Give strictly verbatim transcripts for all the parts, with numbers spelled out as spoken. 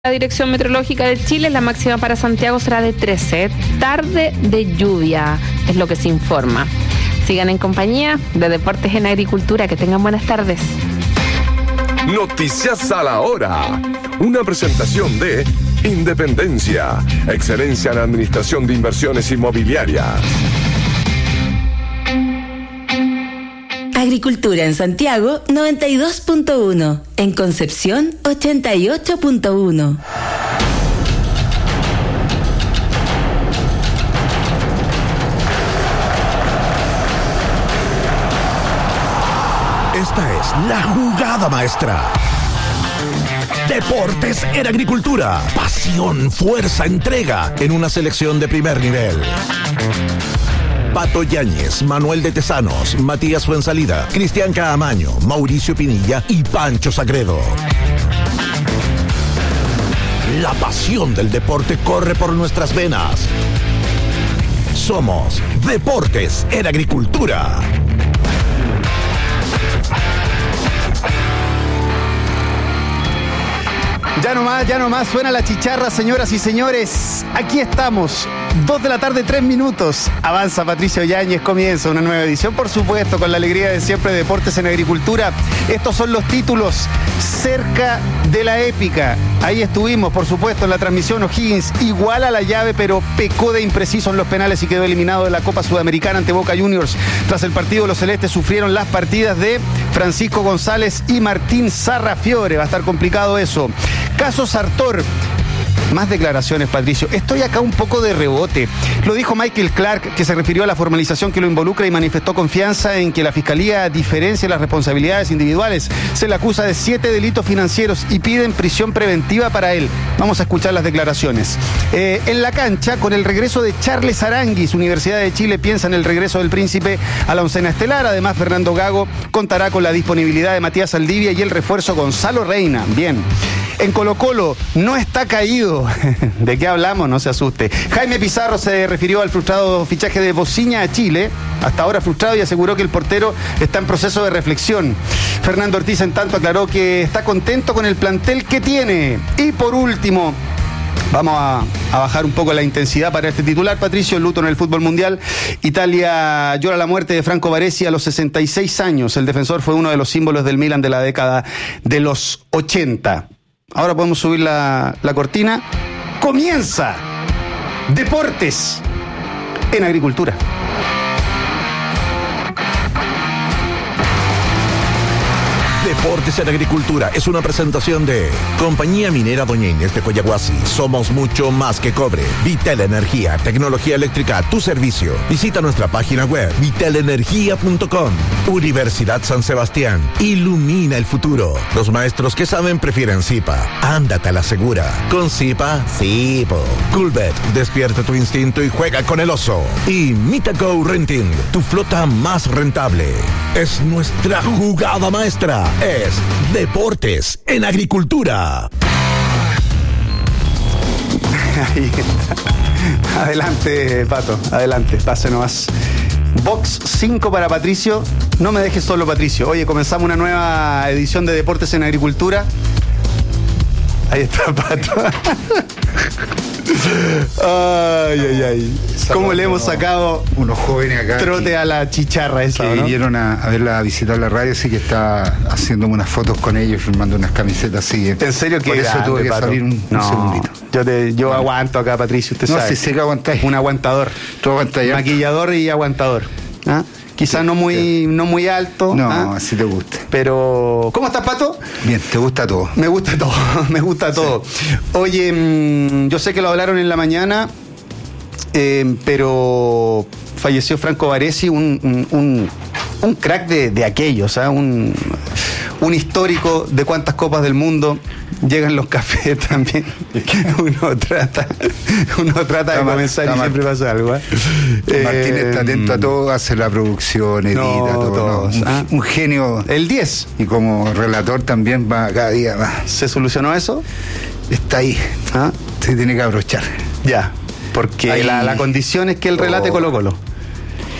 La Dirección Meteorológica de Chile, la máxima para Santiago será de trece. Tarde de lluvia, es lo que se informa. Sigan en compañía de Deportes en Agricultura. Que tengan buenas tardes. Noticias a la hora. Una presentación de Independencia. Excelencia en Administración de Inversiones Inmobiliarias. Agricultura en Santiago noventa y dos punto uno, en Concepción ochenta y ocho punto uno. Esta es la jugada maestra. Deportes en Agricultura. Pasión, fuerza, entrega en una selección de primer nivel. Pato Yáñez, Manuel de Tesanos, Matías Fuensalida, Cristian Caamaño, Mauricio Pinilla y Pancho Sagredo. La pasión del deporte corre por nuestras venas. Somos Deportes en Agricultura. Ya nomás, ya nomás, suena la chicharra, señoras y señores. Aquí estamos, dos de la tarde, tres minutos. Avanza Patricio Yáñez, comienza una nueva edición, por supuesto, con la alegría de siempre, Deportes en Agricultura. Estos son los títulos, cerca de la épica. Ahí estuvimos, por supuesto, en la transmisión. O'Higgins igual a la llave, pero pecó de impreciso en los penales y quedó eliminado de la Copa Sudamericana ante Boca Juniors. Tras el partido, los celestes sufrieron las partidas de Francisco González y Martín Sarrafiore. Va a estar complicado eso. Caso Sartor. Más declaraciones, Patricio. Estoy acá un poco de rebote. Lo dijo Michael Clark, que se refirió a la formalización que lo involucra y manifestó confianza en que la Fiscalía diferencie las responsabilidades individuales. Se le acusa de siete delitos financieros y piden prisión preventiva para él. Vamos a escuchar las declaraciones. Eh, en la cancha, con el regreso de Charles Aranguis, Universidad de Chile piensa en el regreso del Príncipe a la oncena estelar. Además, Fernando Gago contará con la disponibilidad de Matías Saldivia y el refuerzo Gonzalo Reina. Bien. En Colo-Colo no está caído. ¿De qué hablamos? No se asuste. Jaime Pizarro se refirió al frustrado fichaje de Bociña a Chile, hasta ahora frustrado, y aseguró que el portero está en proceso de reflexión. Fernando Ortiz, en tanto, aclaró que está contento con el plantel que tiene. Y por último, vamos a, a bajar un poco la intensidad para este titular, Patricio. Luto en el fútbol mundial. Italia llora la muerte de Franco Baresi a los sesenta y seis años. El defensor fue uno de los símbolos del Milan de la década de los ochenta. Ahora podemos subir la, la cortina. Comienza Deportes en Agricultura. Deportes en Agricultura es una presentación de Compañía Minera Doña Inés de Coyahuasi. Somos mucho más que cobre. Vitel Energía, tecnología eléctrica a tu servicio. Visita nuestra página web vitel energía punto com. Universidad San Sebastián. Ilumina el futuro. Los maestros que saben prefieren Zipa. Ándate a la segura. Con Zipa, sí, po. Coolbet, despierta tu instinto y juega con el oso. Y Mitaco Renting, tu flota más rentable. Es nuestra jugada maestra. Es Deportes en Agricultura. Ahí está. Adelante, Pato, adelante, pase nomás. Box cinco para Patricio. No me dejes solo, Patricio. Oye, comenzamos una nueva edición de Deportes en Agricultura. Ahí está, Pato. Ay, ay, ay. ¿Cómo le hemos sacado unos jóvenes acá trote a la chicharra esa, que ¿no? vinieron a, a verla, a visitar la radio, así que está haciéndome unas fotos con ellos, firmando unas camisetas así. ¿En serio? Que por eso grande, tuve que Pato. salir un, no, un segundito. Yo, te, yo bueno. aguanto acá, Patricio, usted no, sabe. No, si sé que aguantáis. Un aguantador. Tú aguantas ya. Maquillador y aguantador. ¿Ah? Quizás no muy, no muy alto. No, ¿ah? así te gusta. Pero, ¿cómo estás, Pato? Bien, te gusta todo. Me gusta todo, me gusta todo. Sí. Oye, mmm, yo sé que lo hablaron en la mañana, eh, pero falleció Franco Baresi, un, un, un, un crack de, de aquellos, ¿eh? un, un histórico de cuántas copas del mundo. Llegan los cafés también. Uno trata, uno trata de comenzar y siempre pasa algo. ¿eh? Martín eh, está atento a todo, hace la producción, edita, no, todo. Todos, no, un, ¿ah? un genio. El diez. Y como relator también va cada día más. ¿Se solucionó eso? Está ahí. ¿Ah? Se tiene que abrochar. Ya, porque la, la condición es que él relate oh. Colo Colo.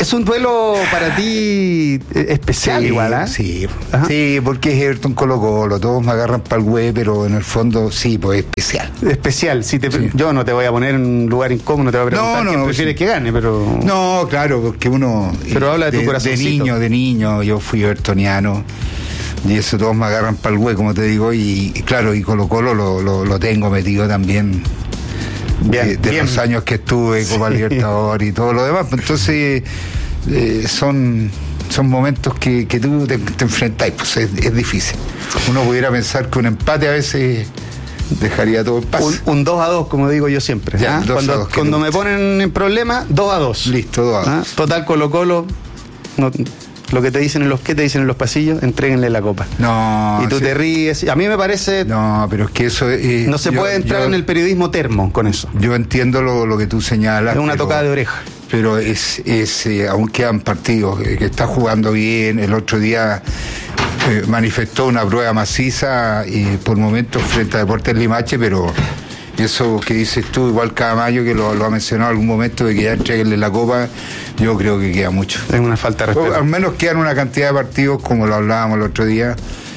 Es un duelo para ti especial, sí, igual, ¿eh? Sí, Ajá. sí, porque es Everton Colo Colo, todos me agarran para el güey, pero en el fondo sí, pues es especial. Especial. Si te, Sí. Yo no te voy a poner en un lugar incómodo, no te voy a preguntar No, no, quién no, prefieres sí. que gane, pero... No, claro, porque uno... Pero eh, habla de tu De corazoncito. niño, de niño, yo fui evertoniano, y eso todos me agarran para el güey, como te digo, y, y claro, y Colo Colo lo, lo, lo tengo metido también. Bien, de, de bien. los años que estuve, Copa Sí. Libertadores y todo lo demás. Entonces, eh, son, son momentos que, que tú te, te enfrentas, pues es, es difícil. Uno pudiera pensar que un empate a veces dejaría todo en paz. Un, un dos a dos, como digo yo siempre. Ya, ¿ah? dos a Cuando, dos, que cuando te me gusta. ponen en problema, dos a dos. Listo, dos a ¿Ah? dos. Total, Colo Colo, no, lo que te dicen en los que te dicen en los pasillos, entréguenle la copa. No, y tú sí. te ríes. A mí me parece, no, No, pero es que eso... eh, se yo- puede entrar yo- en el periodismo termo con eso. Yo entiendo lo, lo que tú señalas. Es una pero- tocada de oreja. Pero es, es eh, aún quedan partidos, eh, que está jugando bien. El otro día eh, manifestó una prueba maciza y por momentos frente a Deportes Limache, pero eso que dices tú, igual Camayo, que lo, lo ha mencionado en algún momento, de que ya entreguenle la copa, yo creo que queda mucho. Es una falta de O respeto. al menos quedan una cantidad de partidos como lo hablábamos el otro día.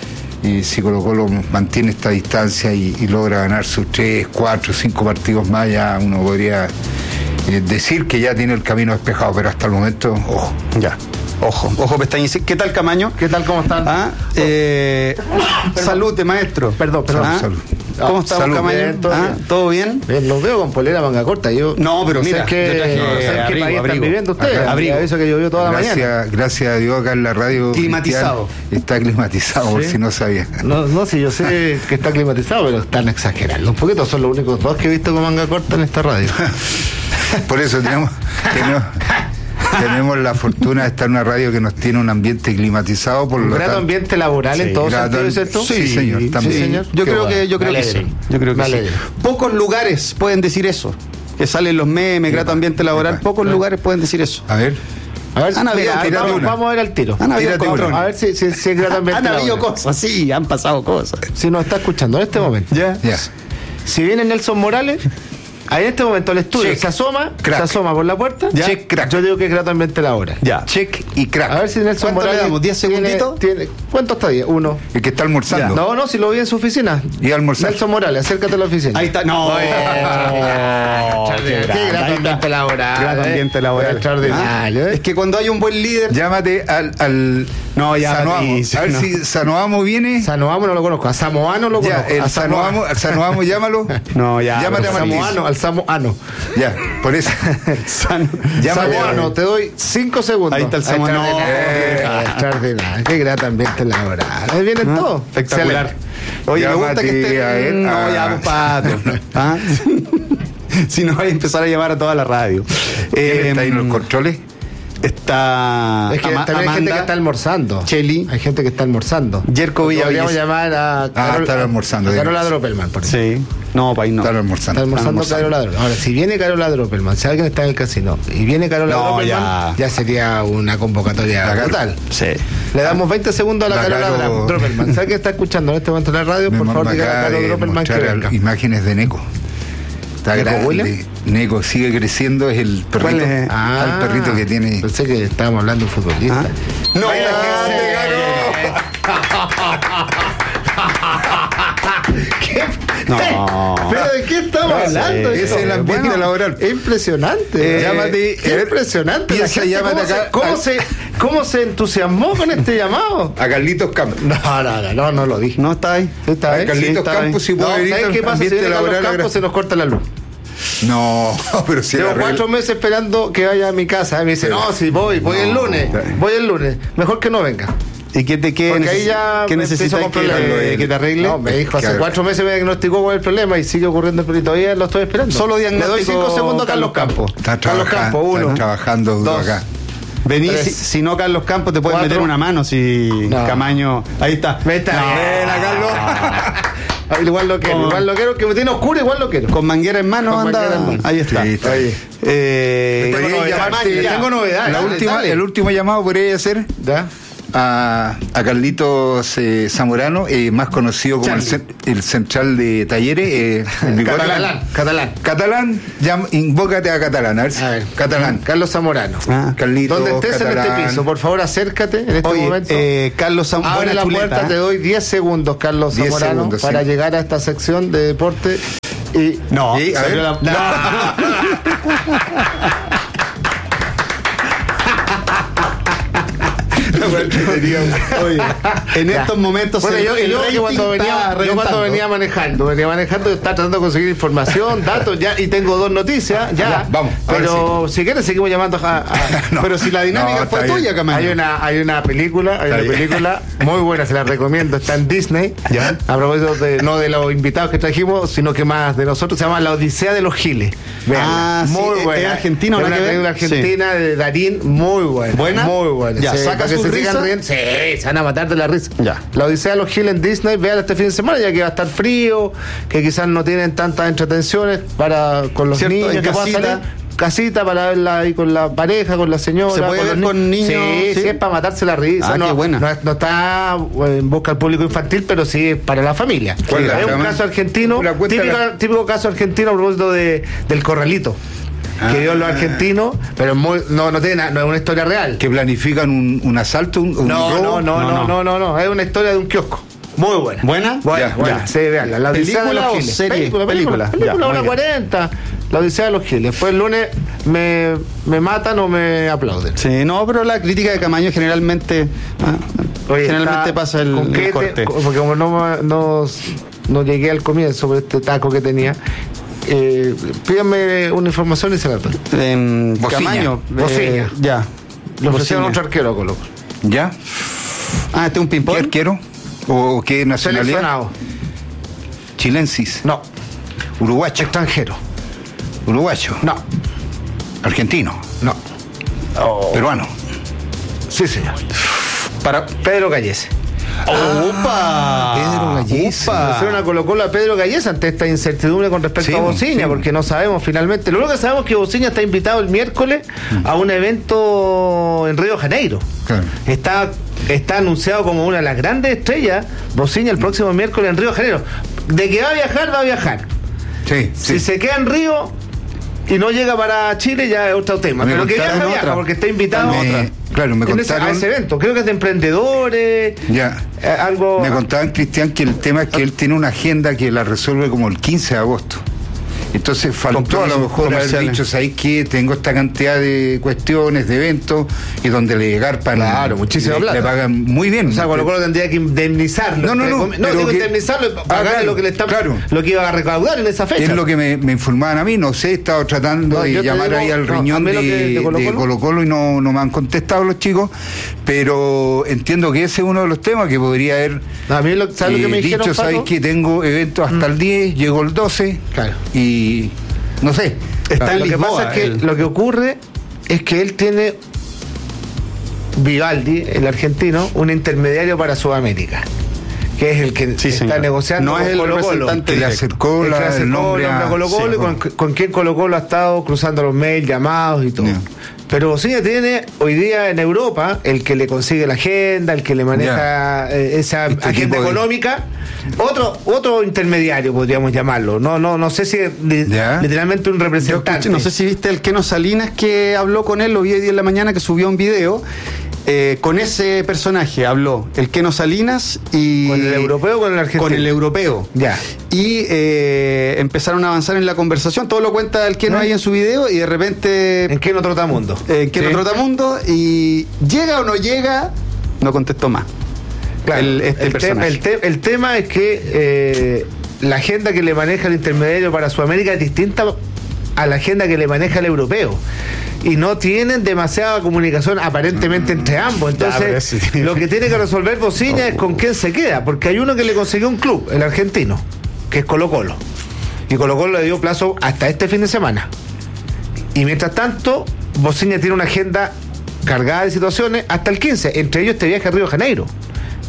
Y si Colo Colo mantiene esta distancia y, y logra ganar sus tres, cuatro, cinco partidos más, ya uno podría eh, decir que ya tiene el camino despejado, pero hasta el momento, ojo. Ya. Ojo, ojo, pestañice. ¿Qué tal, Camaño? ¿Qué tal? ¿Cómo están? Ah, eh, salute, maestro. Perdón, perdón. Ah, Salud. ¿Cómo estamos, Salud. Camaño? Bien, todo Ah, bien. ¿Todo bien? Bien, los veo con polera manga corta. Yo No, pero no sé mira, qué, yo traje no sé en qué abrigo, país abrigo. están viviendo ustedes. Acá, abrigo. Aviso que llovió toda la mañana. Gracias, gracias a Dios acá en la radio. Climatizado. Cristian, está climatizado, por Sí. si no sabía. No, no, sí, yo sé que está climatizado, pero están exagerando un poquito. Son los únicos dos que he visto con manga corta en esta radio. Por eso tenemos, tenemos, tenemos la fortuna de estar en una radio que nos tiene un ambiente climatizado. Por Un lo grato tanto- ambiente laboral en Sí, todo grato- sentido, ¿cierto? sí, señor, también. Sí, señor. Yo Qué creo bueno. que, yo creo Me que sí. alegro. Yo creo que Me sí. alegro. Pocos lugares pueden decir eso. Que salen los memes, grato ambiente laboral. epa, Pocos epa. lugares pueden decir eso. A ver. A ver, Han habido mira, tírate vamos, una. vamos a ver al tiro. Han habido Tírate cosas. una. A ver si, si, si es grato ambiente Han habido laboral. cosas, sí, han pasado cosas. Si nos está escuchando en este momento. Ya. Ya. Si viene Nelson Morales, ahí en este momento el estudio Check. se asoma, Crack. se asoma por la puerta. Ya. Check, crack. Yo digo que es grato ambiente laboral. Ya. Check y crack. A ver si Nelson ¿Cuánto le Morales. damos? ¿diez tiene- segunditos? tiene- ¿Cuánto está diez? Uno. El que está almorzando. No, no, si lo vi en su oficina. Y almorzar. Nelson Morales, acércate a la oficina. Ahí está. No. Qué grande. grato ambiente laboral. Grato eh. ambiente laboral. Extraordinario. Ah, eh. Es que cuando hay un buen líder. Llámate al, al No, ya, Sanoamo. Patricio, A ver no. si Sanoamo viene. Sanoamo no lo conozco. A Samoano lo Ya, conozco. el a Sanoamo, al Sanoamo, llámalo. No, ya. Llámate pero a Martínez. Samoano, al Samoano. Ya, por eso. San- Llámate a- Samoano, te doy cinco segundos. Ahí está el Samoano. Extraordinario. Eh. Extraordinario. Qué grato ambiente laboral. Ahí vienen Ah, todos. espectacular. Excelente. Oye, me gusta que Llámate esté. a él, No, a- ya, compadre. ¿Ah? Si no, vaya a empezar a llamar a toda la radio. ¿Quién Eh, está ahí en los controles? Está. Es que Ama- también hay gente Amanda, que está almorzando. Cheli. Hay gente que está almorzando. Yerko Podríamos Villavies. llamar a Carol, están almorzando, a Carola digamos. Droppelman, por ejemplo. Sí. No, país no. Están almorzando. Está almorzando Están Carola Droppelman. Ahora, si viene Carola Droppelman, si alguien está en el casino y viene Carola No, Droppelman, ya. ya. sería una convocatoria La Caro- brutal. Sí. Le damos veinte segundos a la, La Carola Caro- Droppelman. Si alguien está escuchando en este momento en la radio, Me por favor, me diga a acaba Carola de Droppelman que mostrar venga. imágenes de Neco. Está ¿Neco grande. Williams? Neco sigue creciendo, es el perrito. ¿Cuál es? Está el perrito que tiene. Pensé que estábamos hablando de un futbolista. ¿Ah? No, No. ¿Pero de qué estamos No, hablando? ese Esto, es el ambiente laboral. Es impresionante. Eh, llámate, Qué eh, impresionante. La piensa, gente, llámate ¿cómo, acá se, cómo, al- se, ¿Cómo se entusiasmó con este llamado? A Carlitos Campos. No, no, no, no, no lo dije. No está ahí. ¿Sí está A ahí? Carlitos sí, está Campos, si No, puede venir ¿sabes al qué pasa? Si ambiente viene Carlos laboral. Campos se nos corta la luz. No, pero si Llevo era cuatro real. meses esperando que vaya a mi casa. Y me dice, Pero- no, si voy, voy el No, lunes. está- Voy el lunes. Mejor que no venga. ¿Y qué te qué Porque ahí ya ¿Qué me necesitas empiezo que, con problemas. te- que te arregle? No, me dijo, hace Claro. cuatro meses me diagnosticó con el problema y sigue ocurriendo el problema. Todavía lo estoy esperando. Solo Le doy diagnóstico cinco segundos a Carlos Campos. Está Carlos trabajando, Campos, uno. está trabajando duro dos. acá. Vení, Tres. si, si no, Carlos Campos, te puedes Cuatro. meter una mano si No. Camaño. Ahí está. Ahí está. No. Ven a Carlos. Ah, igual lo quiero, ¿Cómo? igual lo quiero, que me tiene oscuro, igual lo quiero. Con manguera en mano Con anda. manguera en mano. Ahí está. Sí, está Oye, eh, Tengo Podría novedades, llamarte- Maño, tengo novedades, La dale, última, dale. el último llamado podría ser. ¿Ya? a, a Carlitos eh, Zamorano, eh, más conocido como el, cen- el central de Talleres. Eh, el bigote. Catalán, catalán. Catalán, llam- invócate a Catalán. A ver, si- A ver, Catalán. Carlos Zamorano. Ah. Carlitos, Donde estés en Catalán. este piso, por favor, acércate en este Oye, momento. eh, Carlos Sam- Abre buena la chuleta, puerta, ¿eh? te doy diez segundos, Carlos diez Zamorano, segundos, para sí. llegar a esta sección de deporte. Y No, Sí, a se ver. abrió la- Oye, en Ya. estos momentos Bueno, el- yo, el yo, rating yo cuando venía, está yo cuando reventando. venía manejando, venía manejando, estaba tratando de conseguir información, datos, ya, y tengo dos noticias, ya. Ya, vamos, ahora Pero si quieres seguimos llamando a, a- No, Pero si la dinámica no, fue está tuya, bien. Camaño. hay una, hay una película, hay Está una bien. película muy buena, se la recomiendo, está en Disney. Ya. A propósito de, no de los invitados que trajimos, sino que más de nosotros, se llama La Odisea de los Giles. Veanla. Ah, sí, muy es- buena. es argentina, Es ¿no? una que ver? película argentina de Darín, muy buena. ¿Buena? Muy buena. Ya, Sí, ¿saca para que su se sigan risa? riendo. Sí, se van a matar de la risa. Ya. La Odisea de los Giles en Disney, vean este fin de semana, ya que va a estar frío, que quizás no tienen tantas entretenciones para con los Cierto, niños en que puedan casita. salir. Casita para verla ahí con la pareja, con la señora. ¿Se puede con ver los con ni- niños? Sí, Sí. sí, es para matarse la risa. Ah, no, qué buena. No, es- no está en busca del público infantil, pero sí es para la familia. ¿Cuál Sí, la es un llama? caso argentino, La cuenta típico, la- típico caso argentino a propósito de, del corralito. Ah. Que dio los argentinos, pero muy, no, no, tiene nada, no es una historia real. Que planifican un, un asalto, un, un No, robo. no, no, No, no, no. no, no, no, es una historia de un kiosco. Muy buena. ¿Buena? Buena, Ya, buena. ya. Sí, veanla. La Odisea de ¿Película los o Giles. serie? Película, película. Película. Película, Ya, una muy bien. cuarenta. La Odisea de los Giles. Después el lunes me, me matan o me aplauden. Sí, no, pero la crítica de Camaño generalmente ah, Oye, generalmente está- pasa el, ¿con el qué te- corte. porque como no, no, no llegué al comienzo por este taco que tenía, eh, pídanme una información y se la doy. Em, Bociña. Camaño, eh, Bociña. ya. Le ofrecieron Bociña. otro arquero a Colo. ¿Ya? Ah, este es un ¿Qué ping-pong. arquero? ¿O, o qué nacionalidad? Seleccionado. Chilensis. No. Uruguayo. Extranjero. Uruguayo. No. Argentino. No. Peruano. Sí, señor. Para Pedro Gallese. ¡Opa! Pedro Gallese. ¡Upa! Hicieron a Colo Colo a Pedro Gallese ante esta incertidumbre con respecto Sí, a Bociña, sí. porque no sabemos finalmente. Lo único que sabemos es que Bociña está invitado el miércoles a un evento en Río de Janeiro. Claro. Está, está anunciado como una de las grandes estrellas, Bociña el próximo miércoles en Río de Janeiro. De que va a viajar, va a viajar. Sí, Si sí. se queda en Río y no llega para Chile, ya es otro tema. Me Pero que contaron viaja, viaja, otra. porque está invitado Me- claro, me en ese- contaron- a ese evento. Creo que es de emprendedores. Ya. eh, algo. Me contaban, Cristian, que el tema es que él tiene una agenda que la resuelve como el quince de agosto. Entonces faltó a lo mejor haber comerciales. dicho, ¿sabéis qué? Tengo esta cantidad de cuestiones, de eventos, y donde le garpan, Claro, muchísima le, plata. le pagan muy bien. O sea, Colo Colo tendría que indemnizarlo. No, no, entre no, comi- No, pero digo que- indemnizarlo, Ah, pagarle claro, lo que le está, claro. lo que iba a recaudar en esa fecha. Es lo que me, me informaban a mí, no sé, he estado tratando No, de yo te llamar digo, ahí al no, riñón a mí de, lo que- de de Colo-Colo. Colo Colo y no, no me han contestado los chicos, pero entiendo que ese es uno de los temas que podría haber A mí lo, ¿sabes lo que me eh, dijeron, dicho, ¿sabéis Paco? que tengo eventos hasta el diez, llego el doce? Claro. Y no sé. Está en Lo que Lisboa, pasa es que él. lo que ocurre es que él tiene Vivaldi, el argentino, un intermediario para Sudamérica, que es el que Sí, está señor. negociando No con es el Colo-Colo. representante Que le directo. acercó El que la- acercó el nombre a a- Colo Colo sí, y con, con quien Colo Colo ha estado cruzando los mails, llamados y todo. Ya. Pero Bociña tiene hoy día en Europa el que le consigue la agenda, el que le maneja eh, esa Este agenda tipo de- económica, otro otro intermediario podríamos llamarlo. No no no sé si es li- Ya. literalmente un Yo representante. escuché, no sé si viste el Keno Salinas que habló con él, lo vi hoy día en la mañana que subió un video. eh, con ese personaje habló el Keno Salinas y. ¿Con el europeo o con el argentino? Con el europeo. Ya. Y eh, empezaron a avanzar en la conversación. Todo lo cuenta el Keno ¿Eh? ahí en su video y de repente. ¿En qué otro mundo? Eh, Keno Trotamundo y llega o no llega, no contestó más. Claro, el, este el, te- personaje. el te- el tema es que eh, la agenda que le maneja el intermediario para Sudamérica es distinta a la agenda que le maneja el europeo. Y no tienen demasiada comunicación aparentemente entre ambos. Entonces, pero sí. lo que tiene que resolver Bociña es con quién se queda, porque hay uno que le consiguió un club, el argentino, que es Colo Colo. Y Colo Colo le dio plazo hasta este fin de semana. Y mientras tanto, Bociña tiene una agenda cargada de situaciones hasta el quince, entre ellos este viaje a Río de Janeiro,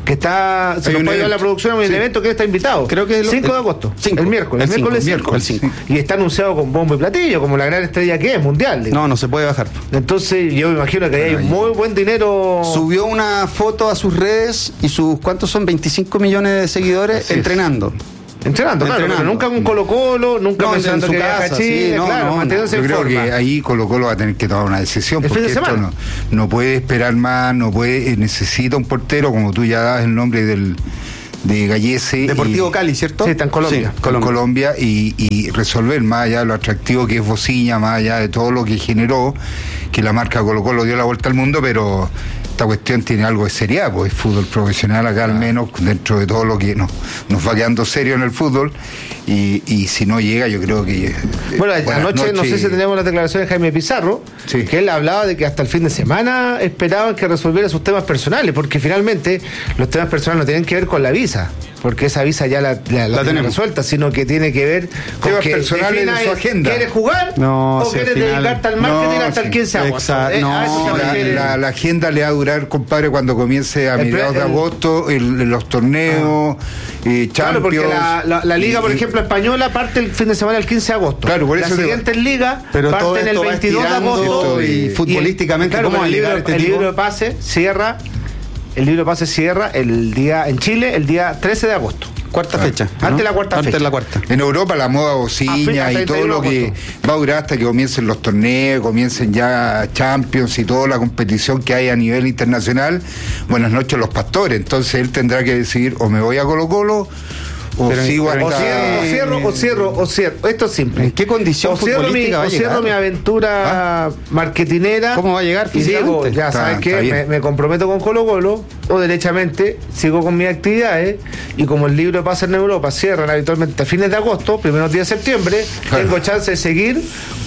que está, se nos puede llevar la producción en el sí. evento que está invitado. Creo que lo, cinco de agosto, cinco, el miércoles, el, el miércoles cinco, el cinco. Y está anunciado con bombo y platillo, como la gran estrella que es, mundial. Digo. No, no se puede bajar. Entonces yo me imagino que hay muy buen dinero. Subió una foto a sus redes y sus, ¿cuántos son? veinticinco millones de seguidores sí, entrenando. Entrenando, claro, pero nunca un Colo-Colo, nunca no, pensando en su que casa, Chile, sí, no, claro, no, manteniéndose yo en creo forma. que ahí Colo-Colo va a tener que tomar una decisión, el porque fin de esto no, no puede esperar más, no puede, necesita un portero, como tú ya das el nombre del de Gallese. Deportivo y, Cali, ¿cierto? Sí, está en Colombia. Sí, Colombia, Colombia y, y resolver más allá de lo atractivo que es Bociña, más allá de todo lo que generó, que la marca Colo-Colo dio la vuelta al mundo, pero esta cuestión tiene algo de seriedad, pues fútbol profesional acá al menos, dentro de todo lo que nos, nos va quedando serio en el fútbol, y, y si no llega yo creo que... Bueno, anoche noches. No sé si tenemos las declaraciones de Jaime Pizarro, sí. que él hablaba de que hasta el fin de semana esperaban que resolviera sus temas personales, porque finalmente los temas personales no tienen que ver con la visa, porque esa visa ya la, la, la, la tiene resuelta, sino que tiene que ver con temas que personales de su agenda. ¿Quieres jugar no, o si quieres final, dedicarte al marketing no, hasta sí, el quince de agosto? Eh, no, a eso se la, refiere. La, la agenda le va a durar, compadre, cuando comience a el mediados de agosto el, los torneos, ah. eh, Champions. Claro, porque la, la, la liga, y, por ejemplo, española parte el fin de semana el quince de agosto. Claro, por eso la siguiente liga parte el veintidós de agosto. Y, y futbolísticamente, claro, ¿cómo va a llegar libro, este el tipo? libro de pase cierra, el libro de pase cierra el día en Chile, el día trece de agosto. Cuarta ah, fecha. Antes de la cuarta Antes fecha. de la cuarta. En Europa la moda Bociña y todo lo que va a durar hasta que comiencen los torneos, comiencen ya Champions y toda la competición que hay a nivel internacional. Buenas noches los pastores. Entonces él tendrá que decidir o me voy a Colo-Colo o pero, sigo pero hasta... o cierro, o cierro, o cierro, o cierro. Esto es simple. ¿En qué condición o cierro mi, futbolística va a o cierro llegar? mi aventura ¿Ah? marketinera. ¿Cómo va a llegar físicamente? Y digo, ya está, sabes que me, me comprometo con Colo-Colo, o derechamente sigo con mis actividades, y como el libro pasa en Europa, cierran habitualmente a fines de agosto, primeros días de septiembre, claro. tengo chance de seguir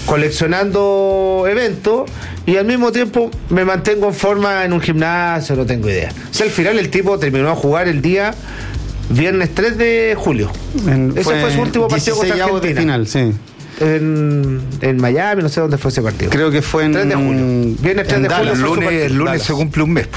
coleccionando eventos y al mismo tiempo me mantengo en forma en un gimnasio, no tengo idea. O sea, al final el tipo terminó a jugar el día viernes tres de julio. En, Ese fue, fue su último partido contra Argentina. De final, sí. En, en Miami, no sé dónde fue ese partido. Creo que fue en tres de julio. Viernes tres de julio. El lunes, el lunes se cumple un mes.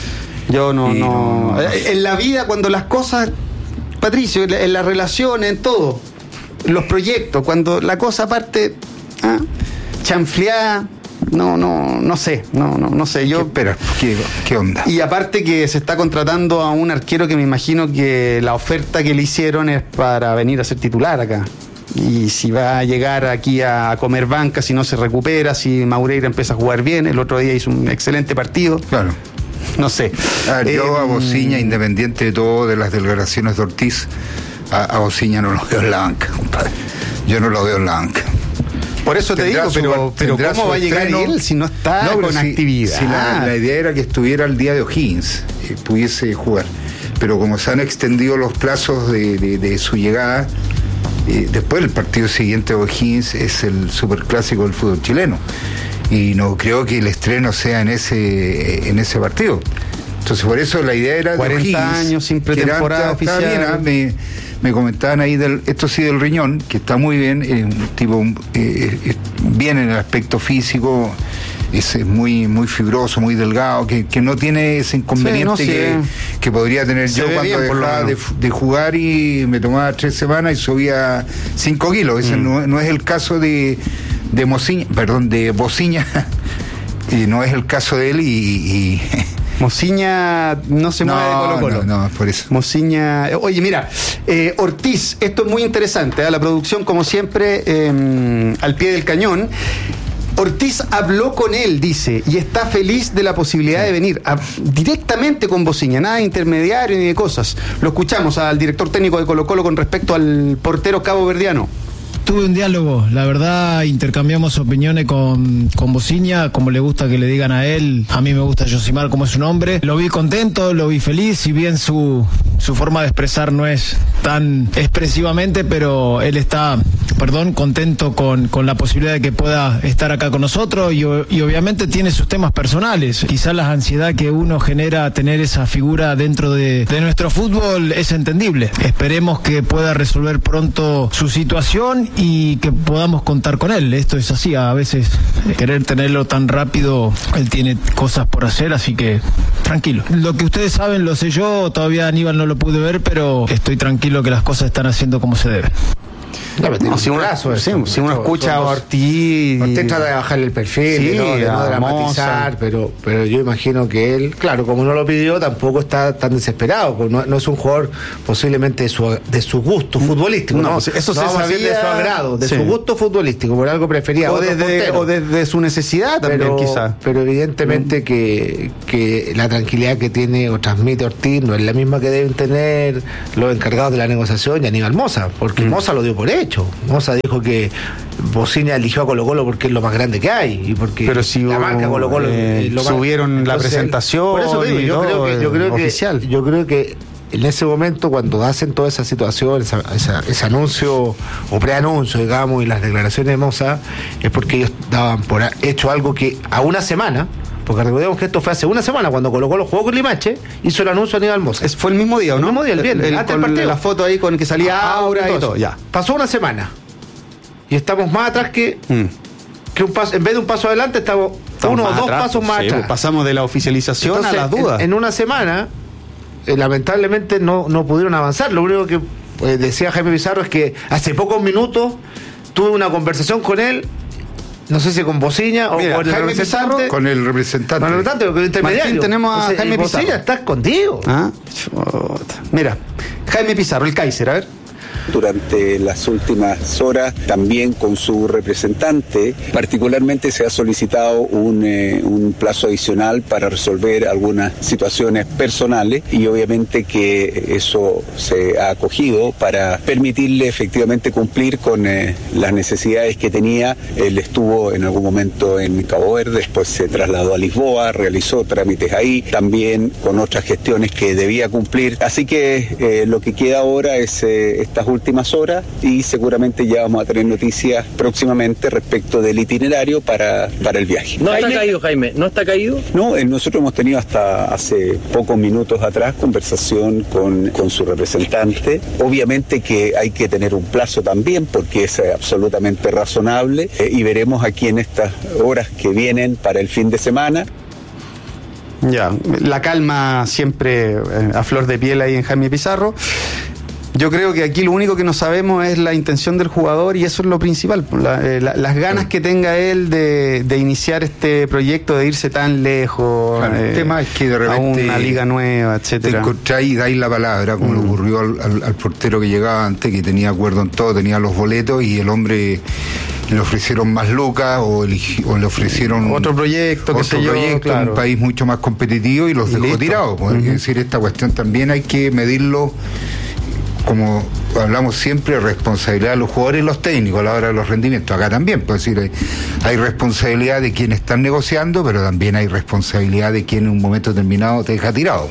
Yo no, no, no. En la vida, cuando las cosas, Patricio, en las relaciones, en todo, los proyectos, cuando la cosa parte ¿ah? chanfleada. No, no, no sé, no, no, no sé. Yo, ¿Qué esperas? ¿Qué, ¿Qué onda? Y aparte que se está contratando a un arquero que me imagino que la oferta que le hicieron es para venir a ser titular acá. Y si va a llegar aquí a comer banca, si no se recupera, si Maureira empieza a jugar bien, el otro día hizo un excelente partido. Claro. No sé. A ver, yo eh, a Bociña, independiente de todo, de las declaraciones de Ortiz, a, a Bociña no lo veo en la banca, compadre. Yo no lo veo en la banca. Por eso te digo, su, pero, pero ¿cómo va a llegar él si no está no, con si, actividad? Si la, la idea era que estuviera al día de O'Higgins, que pudiese jugar. Pero como se han extendido los plazos de, de, de su llegada, eh, después el partido siguiente de O'Higgins es el superclásico del fútbol chileno. Y no creo que el estreno sea en ese, en ese partido. Entonces por eso la idea era cuarenta de O'Higgins, años sin pretemporada oficial. Bien, me, me comentaban ahí del, esto sí del Riñón, que está muy bien, eh, un tipo eh, eh, bien en el aspecto físico, es, es muy muy fibroso, muy delgado, que, que no tiene ese inconveniente sí, no, que, sí. que podría tener se yo cuando bien, dejaba de, de jugar y me tomaba tres semanas y subía cinco kilos. Ese mm. no, no es el caso de de Mociña, perdón, de Bociña, y no es el caso de él y... y Mociña no se mueve no, de Colo-Colo. No, no, por eso. Mociña... Oye, mira, eh, Ortiz, esto es muy interesante, ¿eh? La producción, como siempre, eh, al pie del cañón. Ortiz habló con él, dice, y está feliz de la posibilidad sí. de venir a, directamente con Bociña, nada de intermediario ni de cosas. Lo escuchamos al director técnico de Colo-Colo con respecto al portero caboverdiano. Tuve un diálogo, la verdad intercambiamos opiniones con, con Bociña, como le gusta que le digan a él, a mí me gusta Yosimar como es su nombre. Lo vi contento, lo vi feliz, si bien su, su forma de expresar no es tan expresivamente, pero él está, perdón, contento con, con la posibilidad de que pueda estar acá con nosotros y, y obviamente tiene sus temas personales. Quizás la ansiedad que uno genera tener esa figura dentro de, de nuestro fútbol es entendible. Esperemos que pueda resolver pronto su situación y que podamos contar con él. Esto es así, a veces querer tenerlo tan rápido, él tiene cosas por hacer, así que tranquilo. Lo que ustedes saben lo sé yo, todavía Aníbal no lo pude ver, pero estoy tranquilo que las cosas están haciendo como se deben. No, no, si, uno, caso, sí, si uno escucha a Ortiz, Ortiz trata de bajarle el perfil, sí, de no, de no dramatizar, pero, pero yo imagino que él, claro, como no lo pidió, tampoco está tan desesperado, porque no, no es un jugador posiblemente de su, de su gusto futbolístico, no, no eso no se sabía de su agrado, de sí. su gusto futbolístico, por algo prefería o desde, o desde su necesidad también, pero, quizás. Pero evidentemente mm. que, que la tranquilidad que tiene o transmite Ortiz no es la misma que deben tener los encargados de la negociación y Aníbal Mosa, porque mm. Mosa lo dio por hecho. Mosa dijo que Bociña eligió a Colo Colo porque es lo más grande que hay y porque pero si la marca Colo Colo eh, lo subieron más, la entonces, presentación por eso te digo, yo creo que yo creo oficial. que yo creo que en ese momento cuando hacen toda esa situación, esa, esa, ese anuncio o preanuncio, digamos, y las declaraciones de Mosa, es porque ellos daban por hecho algo que a una semana, porque recordemos que esto fue hace una semana cuando Colo Colo jugó con Limache, hizo el anuncio a Aníbal Mosa. Es, fue el mismo día, ¿o no? El mismo día, el viernes, el, el, antes del partido. La foto ahí con que salía ah, Aura y todo, ya. Pasó una semana. Y estamos más atrás que, mm. que un paso, en vez de un paso adelante, estamos, estamos uno o dos atrás, pasos más sí, atrás. Pasamos de la oficialización Entonces, a las dudas. En, en una semana, eh, lamentablemente no, no pudieron avanzar. Lo único que eh, decía Jaime Pizarro es que hace pocos minutos tuve una conversación con él. No sé si con Bociña o Mira, con el Jaime representante. Pizarro, con el representante. Con el representante, con el intermediario. Martín, tenemos a Entonces, Jaime Pizarro. Bociña está escondido. ¿Ah? Mira, Jaime Pizarro, el Kaiser, a ver. Durante las últimas horas, también con su representante, particularmente se ha solicitado un, eh, un plazo adicional para resolver algunas situaciones personales y obviamente que eso se ha acogido para permitirle efectivamente cumplir con eh, las necesidades que tenía. Él estuvo en algún momento en Cabo Verde, después se trasladó a Lisboa, realizó trámites ahí, también con otras gestiones que debía cumplir. Así que eh, lo que queda ahora es eh, estas últimas horas y seguramente ya vamos a tener noticias próximamente respecto del itinerario para, para el viaje. ¿No está caído, Jaime? ¿No está caído? No, eh, nosotros hemos tenido hasta hace pocos minutos atrás conversación con, con su representante. Obviamente que hay que tener un plazo también porque es absolutamente razonable eh, y veremos aquí en estas horas que vienen para el fin de semana. Ya, la calma siempre eh, a flor de piel ahí en Jaime Pizarro. Yo creo que aquí lo único que no sabemos es la intención del jugador y eso es lo principal, la, eh, la, las ganas que tenga él de, de iniciar este proyecto, de irse tan lejos, claro, eh, el tema es que de repente a una liga nueva, etcétera. Te encontráis y dais la palabra, como mm. le ocurrió al, al, al portero que llegaba antes, que tenía acuerdo en todo, tenía los boletos y el hombre le ofrecieron más lucas o, eligi, o le ofrecieron otro proyecto, otro que proyecto, yo, claro. Un país mucho más competitivo y los y dejó listo. tirados. Pues, uh-huh. Es decir, esta cuestión también hay que medirlo. Como hablamos siempre, responsabilidad de los jugadores y los técnicos a la hora de los rendimientos. Acá también, pues decir, hay, hay responsabilidad de quienes están negociando, pero también hay responsabilidad de quien en un momento determinado te deja tirado.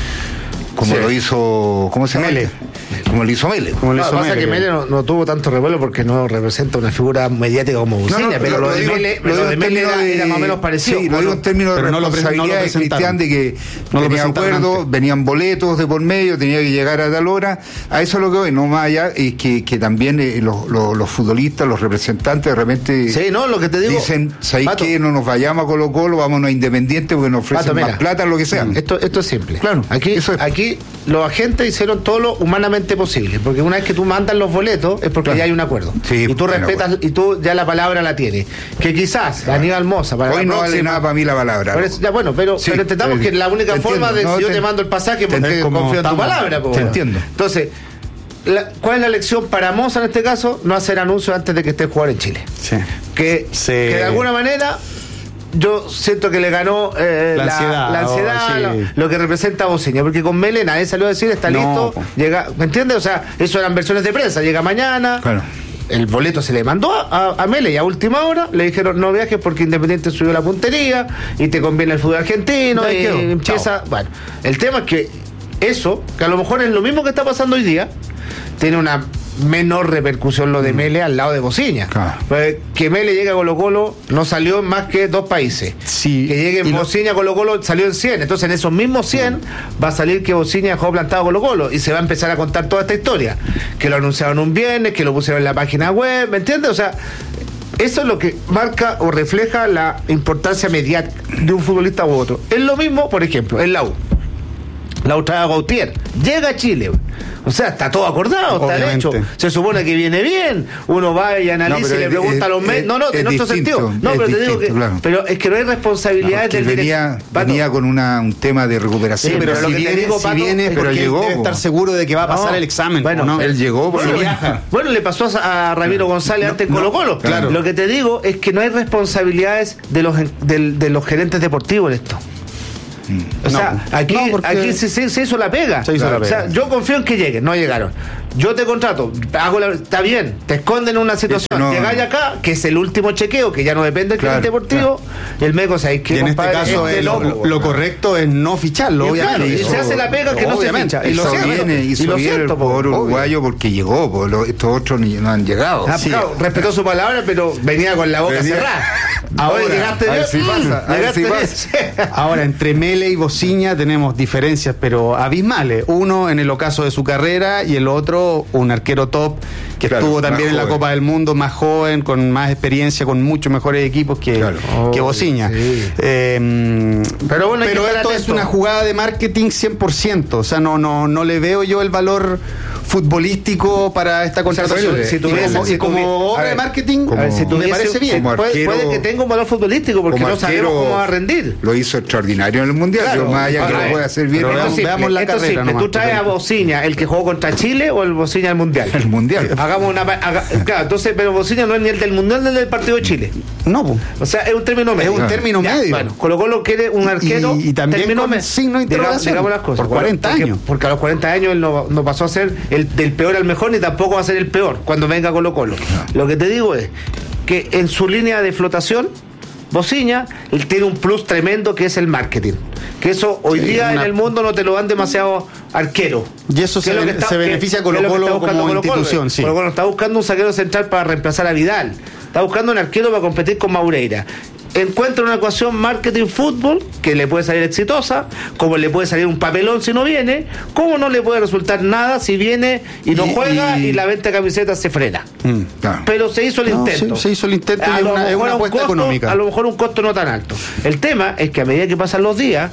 Como sí. lo hizo, ¿cómo se llama? Mele. Como lo hizo Mele. Como lo hizo no, Mele. Pasa que Mele no, no tuvo tanto revuelo porque no representa una figura mediática como Bociña, no, no, pero lo, lo de digo, Mele, lo de Mele era, de, era más o menos parecido. Sí, lo digo en términos de responsabilidad de Cristian, de que no tenía acuerdo, venían boletos de por medio, tenía que llegar a tal hora. A eso es lo que voy, no más allá, es que, que también eh, los, los, los futbolistas, los representantes de repente sí, no, lo que te digo, dicen, ¿sabéis qué? No nos vayamos a Colo Colo, vámonos a Independiente porque nos ofrecen Pato, más mira, plata, lo que sea. Esto, esto es simple. Claro, aquí, eso es. aquí los agentes hicieron todo lo humanamente posible, porque una vez que tú mandas los boletos es porque claro. ya hay un acuerdo. Sí, y tú respetas acuerdo. Y tú ya la palabra la tienes. Que quizás claro. Aníbal Mosa para hoy no próxima, vale nada para mí la palabra. Pero eso, ya, bueno, pero, sí, pero entendamos que la única forma de no, si yo te, te mando el pasaje porque confío en tu palabra. Te entiendo. Entonces, la, ¿cuál es la lección para Mosa en este caso? No hacer anuncios antes de que esté jugar en Chile. Sí. Que, sí. que de alguna manera yo siento que le ganó eh, la, la ansiedad, la ansiedad oh, sí. lo, lo que representa a Bociña, porque con Mele nadie salió a decir está no, listo, po. llega, ¿me entiendes? O sea, eso eran versiones de prensa, llega mañana, claro. el boleto se le mandó a, a Mele y a última hora le dijeron no viajes porque Independiente subió la puntería y te conviene el fútbol argentino y, y empieza, Chao. Bueno, el tema es que eso, que a lo mejor es lo mismo que está pasando hoy día, tiene una menor repercusión lo de Mele al lado de Bociña. Claro. Que Mele llegue a Colo-Colo no salió en más que dos países. Sí. Que llegue en Bociña a Colo-Colo salió en cien. Entonces en esos mismos cien va a salir que Bociña dejó plantado a Colo-Colo y se va a empezar a contar toda esta historia. Que lo anunciaron un viernes, que lo pusieron en la página web, ¿me entiendes? O sea, eso es lo que marca o refleja la importancia mediática de un futbolista u otro. Es lo mismo, por ejemplo, en la U. La U trae a Gautier, llega a Chile. O sea, está todo acordado, Obviamente. está hecho. Se supone que viene bien. Uno va y analiza no, y le pregunta es, a los medios. No, no, en otro sentido. No, pero te digo que. Claro. Pero es que no hay responsabilidades no, del venía, venía con una, un tema de recuperación. Sí, pero, pero si, viene, digo, Pato, si viene, pero llegó. Debe estar seguro de que va a pasar no, el examen. Bueno, ¿no? él llegó porque bueno, viaja. Bueno, le pasó a Ramiro González no, antes en Colo-Colo. No, claro. Lo que te digo es que no hay responsabilidades de los, de, de los gerentes deportivos en esto. O sea, no, aquí, no aquí se, se, se hizo la pega. Se hizo claro. la pega. O sea, yo confío en que lleguen, no llegaron. Yo te contrato, hago la, está bien, te esconden en una situación, no, llegáis acá, que es el último chequeo, que ya no depende del claro, gerente deportivo, claro. El meco, ¿sabes qué? Y en este caso es lo, lo, lo correcto es no ficharlo, y obviamente. Claro, y se hace la pega que obviamente. no se ficha. Y hizo lo bien, siento, hizo y lo bien siento, el jugador uruguayo porque llegó, por lo, estos otros ni, no han llegado. Ah, sí. Claro, respetó su palabra, pero venía con la boca venía. cerrada. Ahora llegaste a ver si pasa, a ver si pasa. Ahora, entre Mele y Bociña tenemos diferencias, pero abismales. Uno en el ocaso de su carrera y el otro un arquero top que claro, estuvo también en la Copa del Mundo, más joven, con más experiencia, con muchos mejores equipos que, claro. oh, que Bociña. Sí. Eh, pero bueno, pero esto es una jugada de marketing cien por ciento. O sea, no, no, no le veo yo el valor futbolístico para esta contratación. O sea, si tuviese, y como, si y como obra de marketing, como, ver, si tuviese, me parece bien. Puede, arquero, puede que tenga un valor futbolístico porque no sabemos cómo va a rendir. Lo hizo extraordinario en el Mundial. Claro, yo, más allá que lo puede hacer bien. Pero veamos, veamos la carrera. Simple. Nomás, ¿tú traes a Bociña el que jugó contra Chile o el Bociña del Mundial? El Mundial. Hagamos una. Haga, claro, entonces, pero Bociña no es ni el del Mundial ni el del partido de Chile. No, pues. O sea, es un término medio. Es un término ya, medio. Bueno, Colo-Colo quiere un arquero. Y, y también término con medio. signo de interrogación. Digamos las cosas. Por cuarenta porque, años. Porque a los cuarenta años él no, no pasó a ser el del peor al mejor ni tampoco va a ser el peor cuando venga Colo-Colo. No. Lo que te digo es que en su línea de flotación, Bociña, él tiene un plus tremendo que es el marketing. Que eso hoy sí, día una... en el mundo no te lo dan demasiado arquero. Y eso se, ben, está, se beneficia a Colo-Colo como Colo-Colo, institución. Sí. Colo-Colo está buscando un zaguero central para reemplazar a Vidal. Está buscando un arquero para competir con Maureira. Encuentra una ecuación marketing-fútbol que le puede salir exitosa, como le puede salir un papelón si no viene, como no le puede resultar nada si viene y no y, juega y... y la venta de camisetas se frena. Mm, claro. Pero se hizo el no, intento. Se, se hizo el intento a y lo una, es una apuesta costo, económica. A lo mejor un costo no tan alto. El tema es que a medida que pasan los días,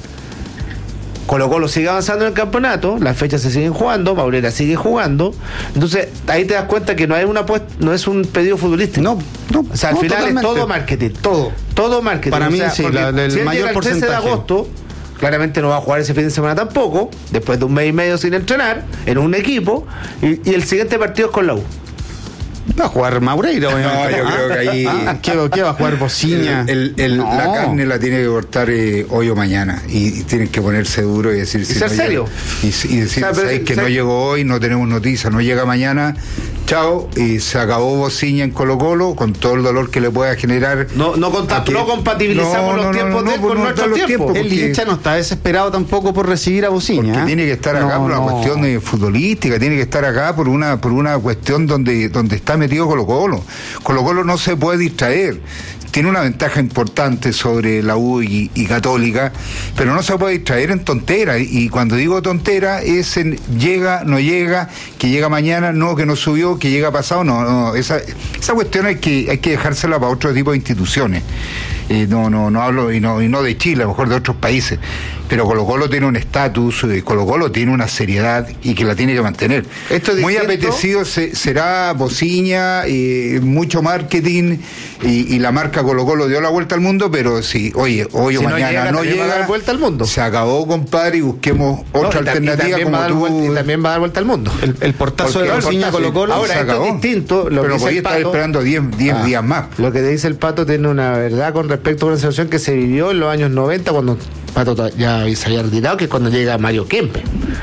Colo-Colo sigue avanzando en el campeonato, las fechas se siguen jugando, Maureira sigue jugando, entonces ahí te das cuenta que no hay una apuesta, no es un pedido futbolístico. No, no. O sea, al no, final totalmente. es todo marketing, todo, todo marketing. Para o mí sea, sí, la, el si él mayor llega el porcentaje. trece de agosto, claramente no va a jugar ese fin de semana tampoco, después de un mes y medio sin entrenar, en un equipo, y, y el siguiente partido es con la U. Va a jugar Maureira, obviamente. No, yo creo que ahí. Ah, ¿qué, ¿Qué va a jugar Bociña? El, el, el, no. La carne la tiene que cortar eh, hoy o mañana. Y, y tienen que ponerse duro y decir. ¿Y si ser no serio? Llega, y, y decir, o sea, ¿sabes que no llegó hoy? No tenemos noticias, no llega mañana. Chao, y se acabó Bociña en Colo-Colo con todo el dolor que le pueda generar. No, no, conta, que, no compatibilizamos no, los no, tiempos no, no, de él con nuestros tiempos. tiempos el hincha no está desesperado tampoco por recibir a Bociña. Porque ¿eh? tiene que estar acá no, por una no. cuestión de futbolística, tiene que estar acá por una por una cuestión donde, donde está metido Colo-Colo. Colo-Colo no se puede distraer. Tiene una ventaja importante sobre la U y, y Católica, pero no se puede distraer en tonteras. Y cuando digo tontera es en llega, no llega, que llega mañana, no, que no subió, que llega pasado, no, no. Esa, esa cuestión hay que, hay que dejársela para otro tipo de instituciones. Eh, no, no, no hablo, y no, y no de Chile, a lo mejor de otros países. Pero Colo-Colo tiene un estatus, Colo-Colo tiene una seriedad y que la tiene que mantener. Esto es muy apetecido se, será Bociña, eh, mucho marketing y, y la marca Colo-Colo dio la vuelta al mundo, pero si, oye, hoy o si mañana no llega, no llega va a dar vuelta al mundo. Se acabó, compadre, y busquemos otra no, alternativa. Y como va tú... vuelta, y también va a dar vuelta al mundo. El, el portazo de Bociña Colo-Colo ahora se esto acabó. Es distinto. Lo pero podía estar esperando diez ah, días más. Lo que dice el Pato tiene una verdad con respecto a una situación que se vivió en los años noventa cuando Pato ya se había retirado, que es cuando llega Mario Kempe.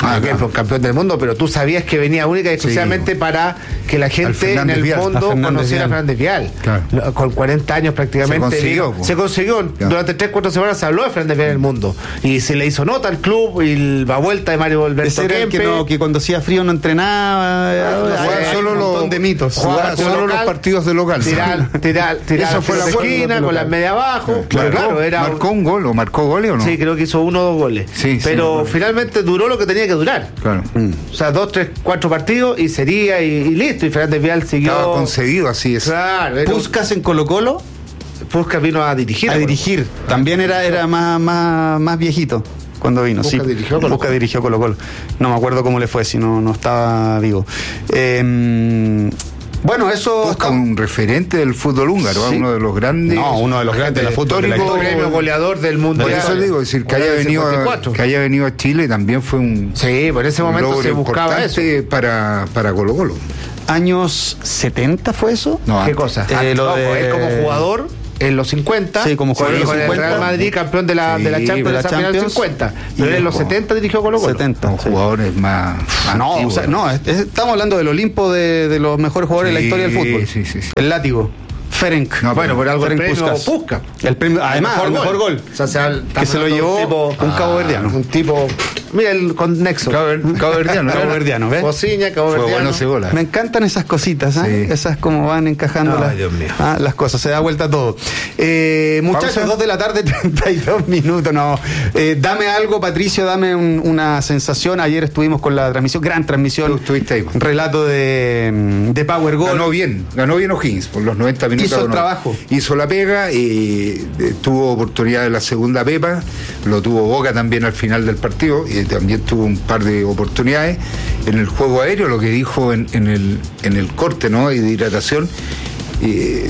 Ah, que fue campeón del mundo, pero tú sabías que venía única y exclusivamente sí, para que la gente en el Vial, mundo conociera a Fernández Vial. Claro. Con cuarenta años prácticamente. Se consiguió. Digo, se consiguió. Claro. Durante tres, cuatro semanas se habló de Fernández Vial en el mundo. Y se le hizo nota al club y la vuelta de Mario Alberto Kempe. Que, no, que cuando hacía frío no entrenaba. Ah, no, hay, solo un montón lo, de mitos. Jugaba solo local, los partidos de local. Tirar, tirar, tirar. Eso fue la esquina con las media abajo. Claro, claro, era marcó un gol, o marcó goles o no. Sí, creo que hizo uno o dos goles. Sí, pero sí, finalmente duró lo que tenía que durar. Claro. Mm. O sea, dos, tres, cuatro partidos y sería y, y listo. Y Fernández Vial siguió. Estaba concedido, así es. Claro. Puskas en Colo-Colo. Puskas vino a dirigir. A dirigir. También era, era más, más, más viejito cuando vino. Puskas sí. dirigió Colo-Colo. Puskas dirigió Colo-Colo. No me acuerdo cómo le fue, si no, no estaba vivo. Eh, Bueno, eso es un referente del fútbol húngaro, sí. uno de los grandes. No, uno de los grandes del fútbol de la historia. Premio goleador del mundo. Por eso digo, decir, que haya, venido a, que haya venido a Chile también fue un. Sí, por ese momento se buscaba eso. Para, para Colo-Colo. ¿Años setenta fue eso? No, ¿qué cosa? Eh, lo ojo, de... él como jugador. En los cincuenta, sí, como con, los con el Real Madrid, campeón de la, sí, de la Champions, de la Champions cincuenta. Pero en los setenta dirigió Colo-Colo. setenta, sí. Jugadores más. más no, antiguos, o sea, no, es, es, estamos hablando del Olimpo de, de los mejores jugadores sí, de la historia del fútbol. Sí, sí, sí. El látigo. Ferenc. No, bueno, por algo Ferenc el premio Puskas. Puskas. El premio, además, el mejor gol. O sea, sea, que se lo llevó un, tipo, un caboverdiano. Ah, un tipo. Mira el con Nexo. Caboverdiano. Caboverdiano, ¿ves? Cociña, caboverdiano. Bueno, me encantan esas cositas, ¿eh? Sí. Esas como van encajando Ay, las, Dios mío. Ah, las cosas. Se da vuelta todo. Eh, muchachos, dos de la tarde, treinta y dos minutos. No. Eh, dame algo, Patricio, dame un, una sensación. Ayer estuvimos con la transmisión, gran transmisión. Tú estuviste ahí. Relato de, de Power Goal. Ganó bien, ganó bien O'Higgins por los noventa minutos. Hizo el trabajo. Hizo la pega y eh, tuvo oportunidad de la segunda pepa, lo tuvo Boca también al final del partido y también tuvo un par de oportunidades en el juego aéreo, lo que dijo en, en, el, en el corte, ¿no? Y de hidratación, eh,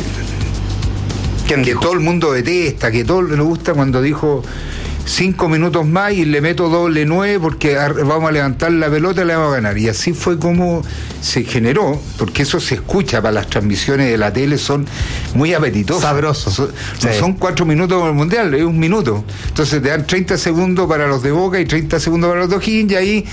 que dijo? Todo el mundo detesta, que todo le gusta cuando dijo cinco minutos más y le meto doble nueve porque vamos a levantar la pelota y le vamos a ganar. Y así fue como se generó, porque eso se escucha para las transmisiones de la tele, son muy apetitosos. Sabrosos. Son, sí. No son cuatro minutos como el Mundial, es un minuto. Entonces te dan treinta segundos para los de Boca y treinta segundos para los de O'Higgins, y ahí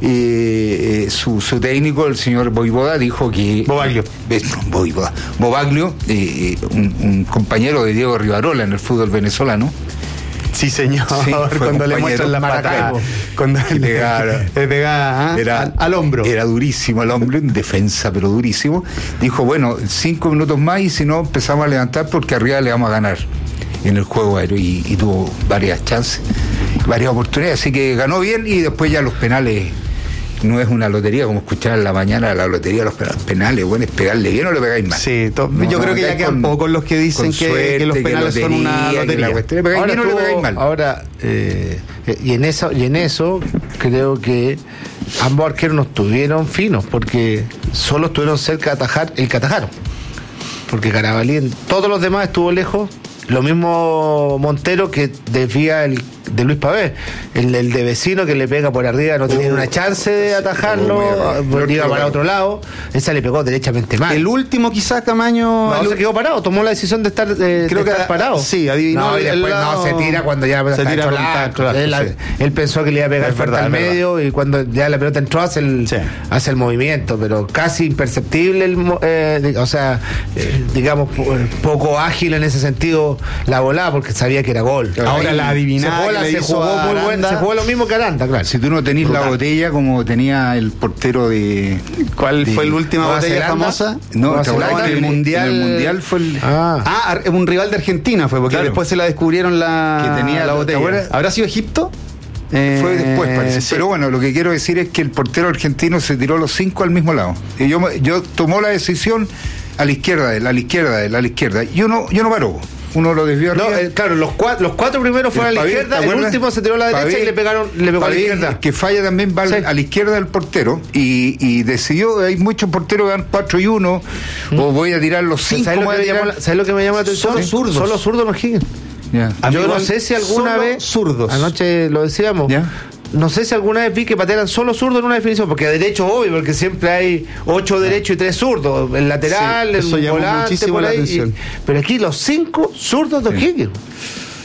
eh, su, su técnico, el señor Voivoda, dijo que... Bobaglio. Eh, no, Voivoda. Bobaglio, eh, un, un compañero de Diego Rivarola en el fútbol venezolano. Sí, señor, sí, cuando le muestran la patada, cuando le pegaba, le pegaba ¿eh? era, al, al hombro. Era durísimo el hombre, en defensa, pero durísimo. Dijo, bueno, cinco minutos más y si no empezamos a levantar porque arriba le vamos a ganar en el juego aéreo. Y, y tuvo varias chances, varias oportunidades, así que ganó bien y después ya los penales. No es una lotería, como escuchaba en la mañana, la lotería, los penales, bueno, es pegarle bien o le pegáis mal. Sí, to- no, yo no, creo que ya quedan pocos los que dicen que, suerte, que los penales que lotería, son una lotería. Que le ahora, bien o le pegáis mal. Ahora, eh, y en eso, y en eso creo que ambos arqueros no estuvieron finos, porque solo estuvieron cerca de atajar el que atajaron. Porque Carabalí en todos los demás estuvo lejos. Lo mismo Montero, que desvía el de Luis Pavé, el, el de Vecino, que le pega por arriba, no tenía uh, una chance de atajarlo, uh, iba para otro lado, esa le pegó derechamente mal. El último quizás Camaño no, el... se quedó parado, tomó la decisión de estar, de, creo de que estar parado. Sí, adivinó. No, y después lado... no, se tira cuando ya se tira contacto, él, sí. él pensó que le iba a pegar fuerte al medio, y cuando ya la pelota entró hace el, sí. hace el movimiento, pero casi imperceptible, el, eh, o sea, eh, digamos, poco ágil en ese sentido la volada, porque sabía que era gol. Ahora la adivinada se, se jugó muy bueno, se jugó lo mismo que Aranda, claro. Si tú no tenés la botella como tenía el portero de... ¿Cuál de, fue la última botella Zelanda? famosa? No, en el mundial. En el mundial fue el... Ah, ah un rival de Argentina fue, porque claro. después se la descubrieron la, que tenía la botella. ¿Habrá sido Egipto? Eh, fue después, parece. Sí. Pero bueno, lo que quiero decir es que el portero argentino se tiró los cinco al mismo lado. Y yo, yo tomó la decisión a la izquierda de él, a la izquierda de él, a la izquierda. Yo no, yo no paró. Uno lo desvió no, eh, claro, los cuatro, los cuatro primeros fueron a la izquierda, el último se tiró a la derecha Pavé, y le pegaron, le pegó Pavé, a la izquierda. Que falla también va sí. a la izquierda del portero y, y decidió, hay muchos porteros que dan cuatro y uno, ¿Mm? o voy a tirar los cinco. ¿Sabes lo, que tirar... llama, ¿sabes lo que me llama la atención? Solo zurdos. Solo zurdos los Higgins. Yeah. Yo no sé si alguna vez zurdos. Anoche lo decíamos. Yeah. No sé si alguna vez vi que patearan solo zurdos en una definición, porque derecho obvio, porque siempre hay ocho derechos y tres zurdos, el lateral, sí, el volante, por ahí, y, pero aquí los cinco zurdos de O'Higgins. Sí.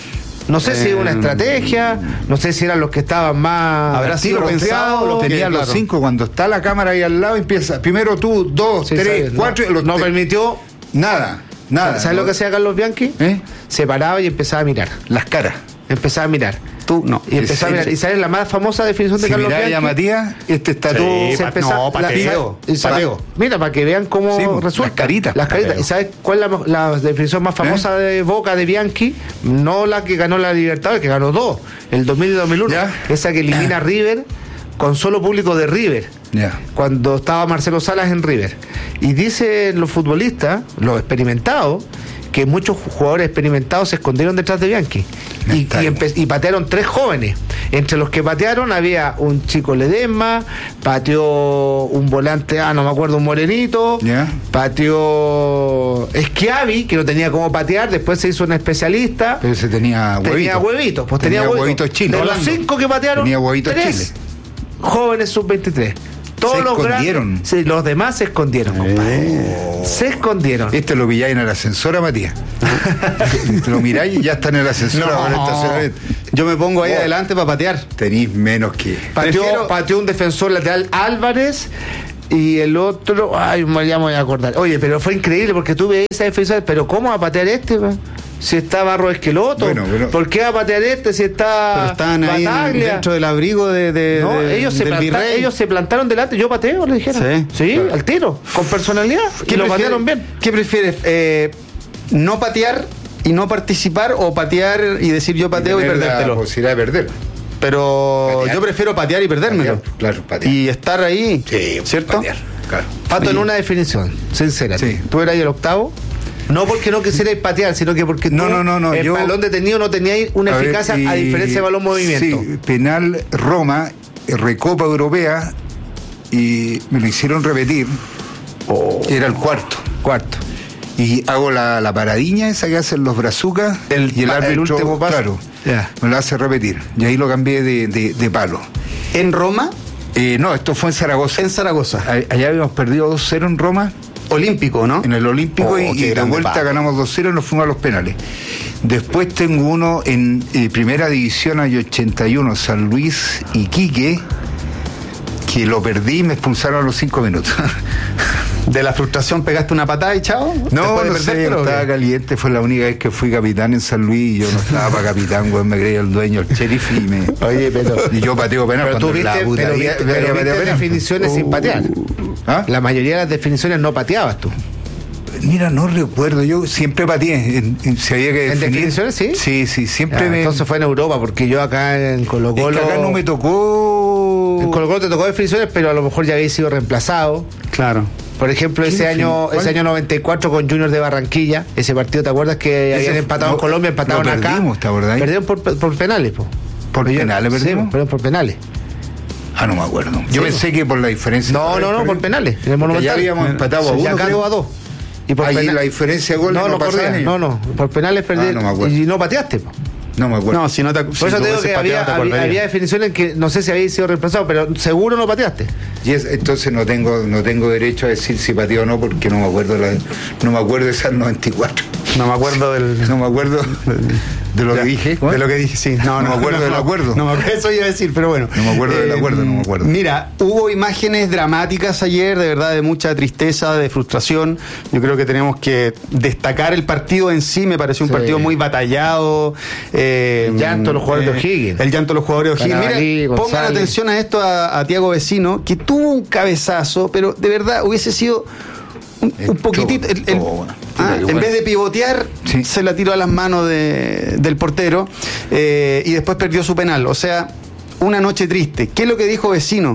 No sé si Eh, una estrategia, no sé si eran los que estaban más... Habrá sido pensado, Los que, tenían los claro. cinco. Cuando está la cámara ahí al lado, empieza primero tú, dos, Sí, tres, sí, cuatro. no, los no te- permitió... Nada, nada. ¿Sabes no- lo que hacía Carlos Bianchi? ¿Eh? Se paraba y empezaba a mirar. Las caras. Empezaba a mirar. Tú, no. Y empezaba a mirar. ¿Y sabes la más famosa definición de Si Carlos mirás Bianchi? a Matías, este está Sí, todo... Se pa- empezaba- no, pateo, la- y sabe- pateo. Mira, para que vean cómo Sí, pues, resulta. las caritas. Las caritas. Pateo. ¿Y sabes cuál es la, la definición más famosa de Boca de Bianchi? No la que ganó la Libertadores, que ganó dos, el dos mil y dos mil uno. Ya. Esa que elimina a River con solo público de River. Ya. Cuando estaba Marcelo Salas en River. Y dicen los futbolistas, los experimentados, que muchos jugadores experimentados se escondieron detrás de Bianchi. Y, y, empe- y patearon tres jóvenes. Entre los que patearon había un chico Ledesma, pateó un volante, ah, no me acuerdo, un morenito, Ya. pateó Schiavi, que no tenía cómo patear, después se hizo un especialista. Pero ese tenía huevitos. Tenía huevitos, pues tenía, Tenía huevitos. huevitos Chile. De los Rolando. cinco que patearon, Tenía huevitos tres Chile. jóvenes sub veintitrés. Todos Se los escondieron. grandes- sí, los demás se escondieron, compadre. Se escondieron. Este lo pilláis en el ascensor a Matías. Te lo miráis y ya está en el ascensor. ahora en el estacionamiento. Yo me pongo ahí Oh. adelante para patear. Tenéis menos que... Pateó, Prefiero- pateó un defensor lateral Álvarez y el otro, ay, ya me voy a acordar. Oye, pero fue increíble porque tú veías esa defensa, pero ¿cómo va a patear este? pa? Si está Barro Esqueloto, Bueno, pero- ¿por qué va a patear este si está Pero estaban ahí en- Bataglia? dentro del abrigo de, de- No, de- ellos, se del planta- virrey. ellos se plantaron delante, yo pateo, le dijeron. Sí. Sí, al tiro, con personalidad. Y lo prefieres- patearon bien. ¿Qué prefieres? Eh, ¿No patear y no participar o patear y decir yo pateo y, tener la perdértelo? posibilidad de perder. Pero Patear. yo prefiero patear y perdérmelo. Patear, claro, patear. Y estar ahí, Sí, ¿cierto? patear, claro. Pato, en Oye. una definición, sincera. Sí. ¿Tú eras el octavo? No porque no quisierais patear, sino que porque No, tú, no, no, no, el yo- balón detenido no tenía una A ver, eficacia y- a diferencia de balón movimiento. Sí, penal Roma, eh, Recopa Europea, y me lo hicieron repetir. Era el cuarto. Cuarto. Y hago la, la paradiña esa que hacen los brazucas El y el pa- el árbitro, último paso. claro, Ya. me lo hace repetir. Y ahí lo cambié de, de- de palo. En Roma, Eh, no, esto fue en Zaragoza. en Zaragoza. A- Allá habíamos perdido dos cero en Roma, Olímpico, ¿no? en el Olímpico, Oh, y, qué y de grande vuelta palo. ganamos dos cero y nos fuimos a los penales. Después tengo uno en eh, Primera División, año ochenta y uno, San Luis Iquique, que lo perdí y me expulsaron a los cinco minutos. De la frustración pegaste una patada y chao. No, después de no sé, perdértelo, ¿o qué? estaba caliente, fue la única vez que fui capitán en San Luis y yo no estaba para capitán, güey, me creía el dueño, el sheriff y me... Oye, pero. Y yo pateo penal Pero tú cuando viste, la puta pero vida- viste, me pero había viste pateado penal. definiciones sin patear. ¿Ah? La mayoría de las definiciones no pateabas tú. Mira, no recuerdo, yo siempre pateé, en, en- si había que ¿En definir. definiciones, sí? Sí, sí, siempre Ah, me... entonces fue en Europa, porque yo acá en Colo Es que Colo. acá no me tocó... En Colo Colo te tocó definiciones, pero a lo mejor ya habéis sido reemplazado. Claro. Por ejemplo, ese ¿Quién año, fue? ese ¿Cuál? año noventa y cuatro con Junior de Barranquilla, ese partido, ¿te acuerdas que Ese habían fue- empatado en lo- Colombia, empataron lo acá? perdimos, ¿te acordás? Perdieron por, por penales, po. ¿Por Pero yo- penales sí, perdimos? perdieron por penales. Ah, no me acuerdo. Yo Sí, pensé que por la diferencia... No, no, no, por penales. En el Porque Monumental. ya habíamos empatado a Y uno, acá creo. dos a dos. Y por Ahí pena- la diferencia de goles no, no no, pasaban corría, ellos. no, no, por penales perdieron. Ah, no me acuerdo. Y no pateaste, po. No me acuerdo. No, si no te Por eso te digo que había, había, había definiciones que no sé si habéis sido reemplazado, pero seguro no pateaste. Y es- entonces no tengo no tengo derecho a decir si pateó o no porque no me acuerdo la, no me acuerdo de esas noventa y cuatro. No me acuerdo del. No me acuerdo de lo que dije. De lo que dije, sí. No, no me acuerdo del acuerdo. No me acuerdo, eso iba a decir, pero bueno. No me acuerdo del Eh, acuerdo, no me acuerdo. Mira, hubo imágenes dramáticas ayer, de verdad, de mucha tristeza, de frustración. Yo creo que tenemos que destacar el partido en sí, me pareció un Sí. partido muy batallado. Eh, El llanto de los jugadores de O'Higgins. El llanto de los jugadores de O'Higgins. Carabalí, Mira, pongan González. atención a esto a, a Tiago Vecino, que tuvo un cabezazo, pero de verdad hubiese sido un, un poquitito. el- el- Estuvo bueno. ah, Qué en bueno. vez de pivotear, Sí. se la tiró a las manos de- del portero eh, y después perdió su penal. O sea, una noche triste. ¿Qué es lo que dijo Vecino?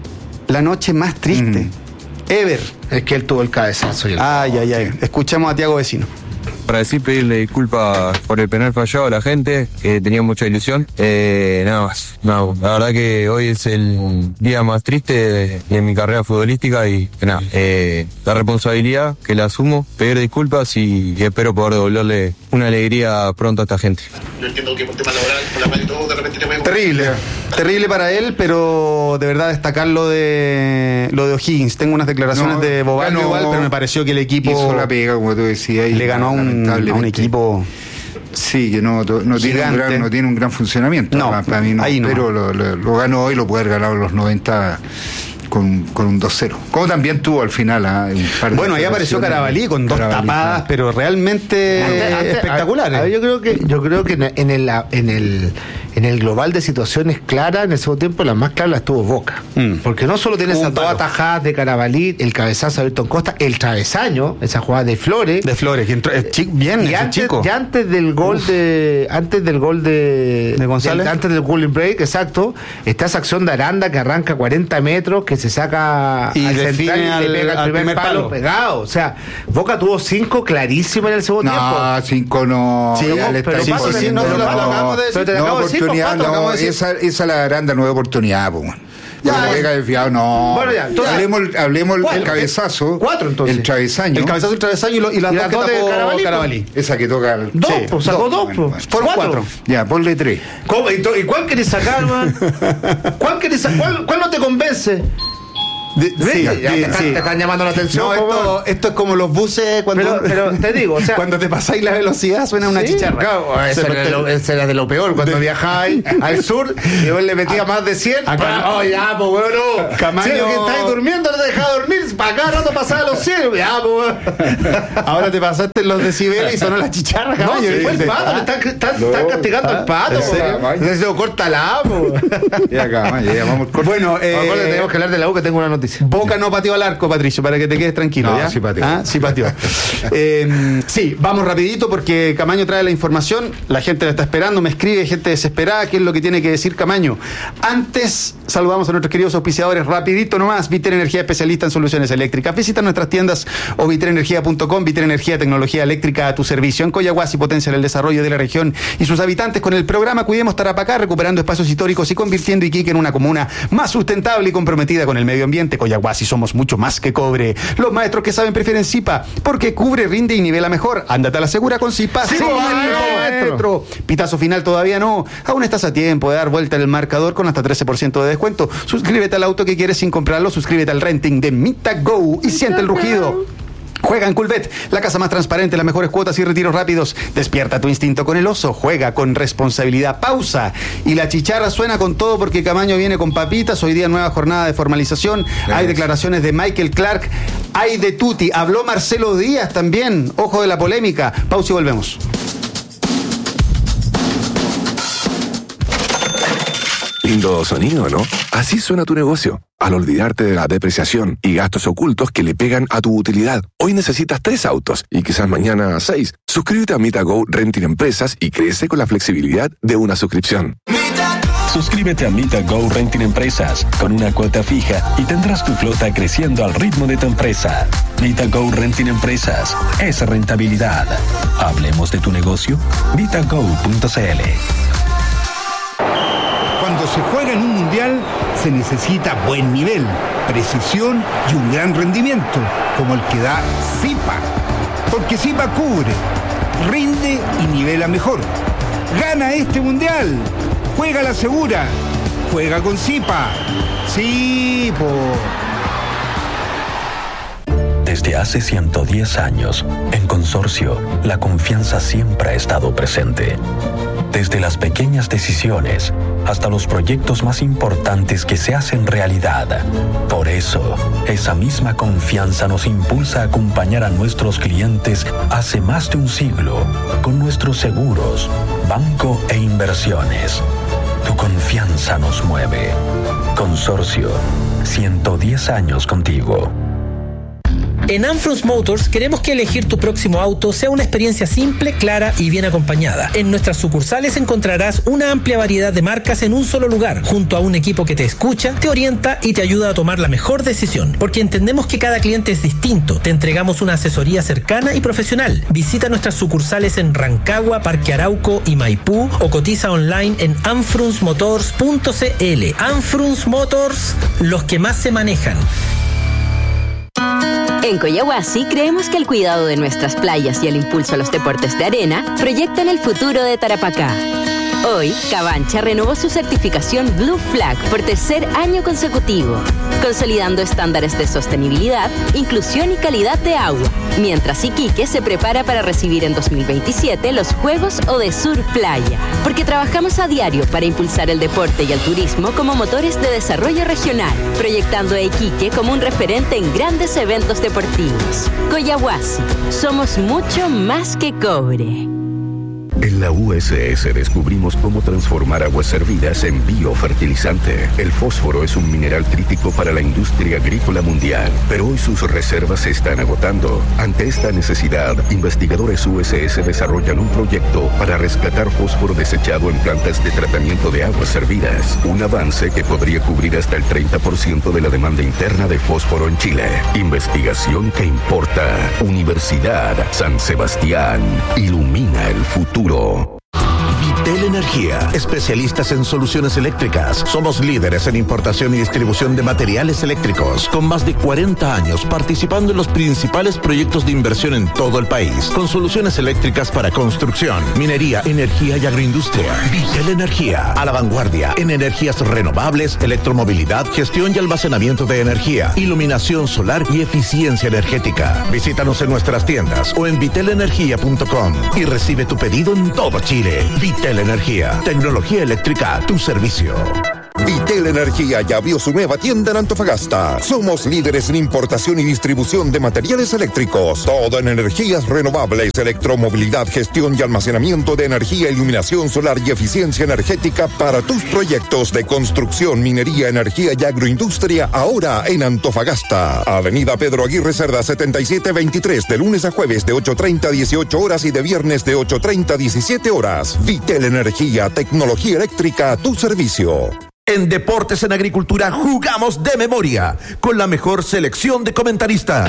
La noche más triste. Mm. Ever. Es que él tuvo el cabezazo. Y el... Ay, ay, ay. Escuchamos a Tiago Vecino. Para decir, pedirle disculpas por el penal fallado a la gente, que tenía mucha ilusión. Eh, nada más. No, la verdad que hoy es el día más triste de, de mi carrera futbolística y que nada, eh, la responsabilidad que la asumo, pedir disculpas y, y espero poder devolverle una alegría pronto a esta gente. Yo entiendo que por tema laboral, por la radio y todo, de repente te puede... Terrible. Terrible para él, pero de verdad destacar lo de lo de O'Higgins. Tengo unas declaraciones No, de Bobalio ganó, igual, pero me pareció que el equipo hizo la pega, como tú decías. y le ganó a un, a un lamentablemente equipo Sí, que no, no, tiene, un gran, no tiene un gran funcionamiento. No, para, para mí no, ahí no. Pero lo, lo, lo ganó hoy, lo puede haber ganado en los noventa con, con un dos cero. Como también tuvo al final. ¿eh? Un par de bueno, ahí apareció Carabalí con dos Carabalí, tapadas, ¿no? Pero realmente antes, antes, espectaculares. A, a ver, yo creo que, yo creo que en el, en el en el global de situaciones claras, en el segundo tiempo, las más claras las tuvo Boca. Mm. Porque no solo tiene esas dos atajadas de Carabalí, el cabezazo de Ayrton Costa, el travesaño, esa jugada de Flores. De Flores, que entró, eh, chico, bien, y antes, chico. Y antes del gol Uf. de. Antes del gol de. De González. De, antes del cooling break, exacto. Está esa acción de Aranda que arranca cuarenta metros, que se saca y al define central al, y le pega el al primer, primer palo, palo pegado. O sea, Boca tuvo cinco clarísimas en el segundo no, tiempo. No, cinco no. Sí, ya le pero, paso, sí, no, no, lo acabamos de decir. Pero te no, acabo de decir, oportunidad, Pato, no, de decir. Esa, esa la Aranda no es oportunidad, pues. Ya, la pega de fiado, no. Bueno, ya, entonces, hablemos hablemos cuatro, el cabezazo. Cuatro, entonces. El travesaño. El cabezazo, el travesaño y, lo, y las y dos, dos que tapó Carabalí, Carabalí. Esa que toca. El... Dos, sí, pues sacó dos, dos bueno, pues. Fueron cuatro. cuatro. Ya, ponle tres. ¿Cómo? ¿Y cuál querés sacar, man? ¿Cuál querés sacar? ¿Cuál, ¿Cuál no te convence? De, sí, ya, ya, sí, te, están, sí. te están llamando la atención. No, esto, esto es como los buses cuando, pero, pero te digo, o sea, cuando te pasáis la velocidad suena una sí, chicharra. Claro, eso era, lo, eso era de lo peor cuando viajáis al sur y vos le metías más de cien. Acá, oh, ya, pues bueno. Camaño, si que estáis durmiendo no te dejaba dormir, para cada rato pasaba los cien. Ya, pues. Ahora te pasaste los decibeles y sonó la chicharra, Camaño. No, sí, fue el pato, le están, están, no, están castigando al pato. Entonces córtala, pues. Ya, Camaño, ya vamos. Bueno, eh, ahora tenemos que hablar de la U, que tengo una noticia. Boca no pateó al arco, Patricio, para que te quedes tranquilo. No, ¿ya? sí pateó. ¿Ah? Sí pateó. eh, sí, vamos rapidito porque Camaño trae la información. La gente la está esperando, me escribe gente desesperada. ¿Qué es lo que tiene que decir Camaño? Antes, saludamos a nuestros queridos auspiciadores. Rapidito nomás, Viter Energía, especialista en soluciones eléctricas. Visita nuestras tiendas o viter energía punto com. Viter Energía, tecnología eléctrica a tu servicio. En Coyahuasi potencia el desarrollo de la región y sus habitantes con el programa Cuidemos Tarapacá, recuperando espacios históricos y convirtiendo Iquique en una comuna más sustentable y comprometida con el medio ambiente. Coyahuasi, somos mucho más que cobre. Los maestros que saben prefieren Zipa, porque cubre, rinde y nivela mejor. Ándate a la segura con Zipa. Sí, Sí, maestro. Pitazo final todavía no. Aún estás a tiempo de dar vuelta en el marcador con hasta trece por ciento de descuento. Suscríbete al auto que quieres sin comprarlo. Suscríbete al renting de MitaGo y siente el rugido. Juega en Coolbet, la casa más transparente, las mejores cuotas y retiros rápidos. Despierta tu instinto con el oso, juega con responsabilidad. Pausa. Y la chicharra suena con todo porque Camaño viene con papitas. Hoy día nueva jornada de formalización. Gracias. Hay declaraciones de Michael Clark, hay de Tuti. Habló Marcelo Díaz también. Ojo de la polémica. Pausa y volvemos. Lindo sonido, ¿no? Así suena tu negocio. Al olvidarte de la depreciación y gastos ocultos que le pegan a tu utilidad. Hoy necesitas tres autos y quizás mañana seis. Suscríbete a MitaGo Renting Empresas y crece con la flexibilidad de una suscripción. Suscríbete a MitaGo Renting Empresas con una cuota fija y tendrás tu flota creciendo al ritmo de tu empresa. MitaGo Renting Empresas es rentabilidad. Hablemos de tu negocio. mitago punto cl. Cuando se juega en un mundial, se necesita buen nivel, precisión y un gran rendimiento, como el que da Zipa. Porque Zipa cubre, rinde y nivela mejor. Gana este mundial. Juega la segura. Juega con Zipa. Zipo. Desde hace ciento diez años, en Consorcio, la confianza siempre ha estado presente. Desde las pequeñas decisiones hasta los proyectos más importantes que se hacen realidad. Por eso, esa misma confianza nos impulsa a acompañar a nuestros clientes hace más de un siglo con nuestros seguros, banco e inversiones. Tu confianza nos mueve. Consorcio, ciento diez años contigo. En Anfrus Motors queremos que elegir tu próximo auto sea una experiencia simple, clara y bien acompañada. En nuestras sucursales encontrarás una amplia variedad de marcas en un solo lugar, junto a un equipo que te escucha, te orienta y te ayuda a tomar la mejor decisión. Porque entendemos que cada cliente es distinto, te entregamos una asesoría cercana y profesional. Visita nuestras sucursales en Rancagua, Parque Arauco y Maipú o cotiza online en anfrus motors punto cl. Anfrus Motors, los que más se manejan. En Coyahuasi creemos que el cuidado de nuestras playas y el impulso a los deportes de arena proyectan el futuro de Tarapacá. Hoy, Cabancha renovó su certificación Blue Flag por tercer año consecutivo, consolidando estándares de sostenibilidad, inclusión y calidad de agua, mientras Iquique se prepara para recibir en dos mil veintisiete los Juegos Odesur Playa, porque trabajamos a diario para impulsar el deporte y el turismo como motores de desarrollo regional, proyectando a Iquique como un referente en grandes eventos deportivos. Coyahuasi, somos mucho más que cobre. En la U S S descubrimos cómo transformar aguas servidas en biofertilizante. El fósforo es un mineral crítico para la industria agrícola mundial, pero hoy sus reservas se están agotando. Ante esta necesidad, investigadores U S S desarrollan un proyecto para rescatar fósforo desechado en plantas de tratamiento de aguas servidas. Un avance que podría cubrir hasta el treinta por ciento de la demanda interna de fósforo en Chile. Investigación que importa. Universidad San Sebastián. Ilumina el futuro. Vitel Energía, especialistas en soluciones eléctricas. Somos líderes en importación y distribución de materiales eléctricos, con más de cuarenta años participando en los principales proyectos de inversión en todo el país, con soluciones eléctricas para construcción, minería, energía y agroindustria. Vitel Energía, a la vanguardia en energías renovables, electromovilidad, gestión y almacenamiento de energía, iluminación solar y eficiencia energética. Visítanos en nuestras tiendas o en vitel energía punto com y recibe tu pedido en todo Chile. Vitel Energía, tecnología eléctrica a tu servicio. Vitel Energía ya abrió su nueva tienda en Antofagasta. Somos líderes en importación y distribución de materiales eléctricos. Todo en energías renovables, electromovilidad, gestión y almacenamiento de energía, iluminación solar y eficiencia energética para tus proyectos de construcción, minería, energía y agroindustria, ahora en Antofagasta. Avenida Pedro Aguirre Cerda setenta y siete veintitrés, de lunes a jueves de ocho treinta a dieciocho horas y de viernes de ocho treinta a diecisiete horas. Vitel Energía, tecnología eléctrica a tu servicio. En Deportes en Agricultura jugamos de memoria, con la mejor selección de comentaristas.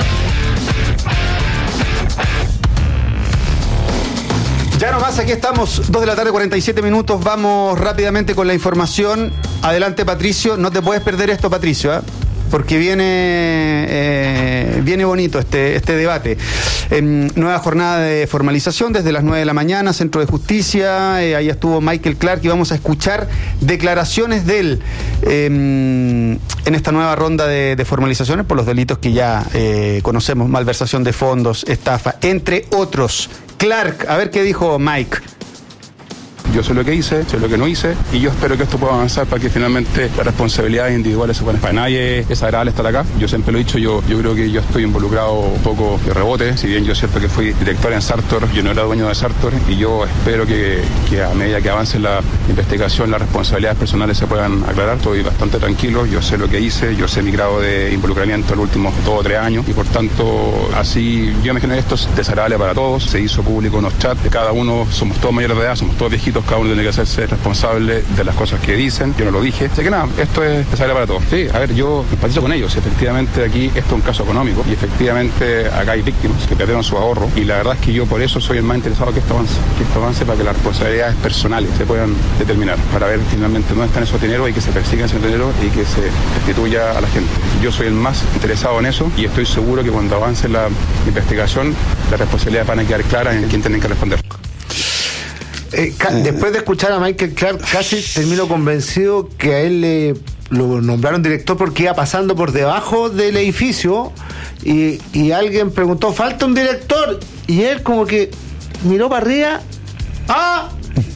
Ya nomás, aquí estamos, dos de la tarde, cuarenta y siete minutos. Vamos rápidamente con la información. Adelante, Patricio. No te puedes perder esto, Patricio, ¿eh? Porque viene eh, viene bonito este, este debate. Eh, nueva jornada de formalización desde las nueve de la mañana, Centro de Justicia. Eh, ahí estuvo Michael Clark y vamos a escuchar declaraciones de él eh, en esta nueva ronda de, de formalizaciones por los delitos que ya eh, conocemos: malversación de fondos, estafa, entre otros. Clark, a ver qué dijo Mike. Yo sé lo que hice, sé lo que no hice, y yo espero que esto pueda avanzar para que finalmente las responsabilidades individuales se puedan. Para nadie es agradable estar acá. Yo siempre lo he dicho, yo, yo creo que yo estoy involucrado un poco de rebote. Si bien yo es cierto que fui director en Sartor, yo no era dueño de Sartor, y yo espero que, que a medida que avance la investigación, las responsabilidades personales se puedan aclarar. Estoy bastante tranquilo, yo sé lo que hice, yo sé mi grado de involucramiento en los últimos dos o tres años, y por tanto, así yo imagino que esto es desagradable para todos. Se hizo público unos chats de cada uno, somos todos mayores de edad, somos todos viejitos, cada uno tiene que hacerse responsable de las cosas que dicen. Yo no lo dije. Así que nada, esto es desagradable para todos. Sí, a ver, yo empatizo con ellos. Efectivamente, aquí esto es un caso económico y efectivamente acá hay víctimas que perdieron su ahorro, y la verdad es que yo por eso soy el más interesado que esto avance. Que esto avance para que las responsabilidades personales se puedan determinar, para ver finalmente dónde están esos dineros y que se persigan ese dinero y que se restituya a la gente. Yo soy el más interesado en eso y estoy seguro que cuando avance la investigación, las responsabilidades van a quedar claras en quién tienen que responder. Eh, ca- después de escuchar a Michael Clark, casi termino convencido que a él le lo nombraron director porque iba pasando por debajo del edificio y, y alguien preguntó, falta un director, y él como que miró para arriba. ¡Ah!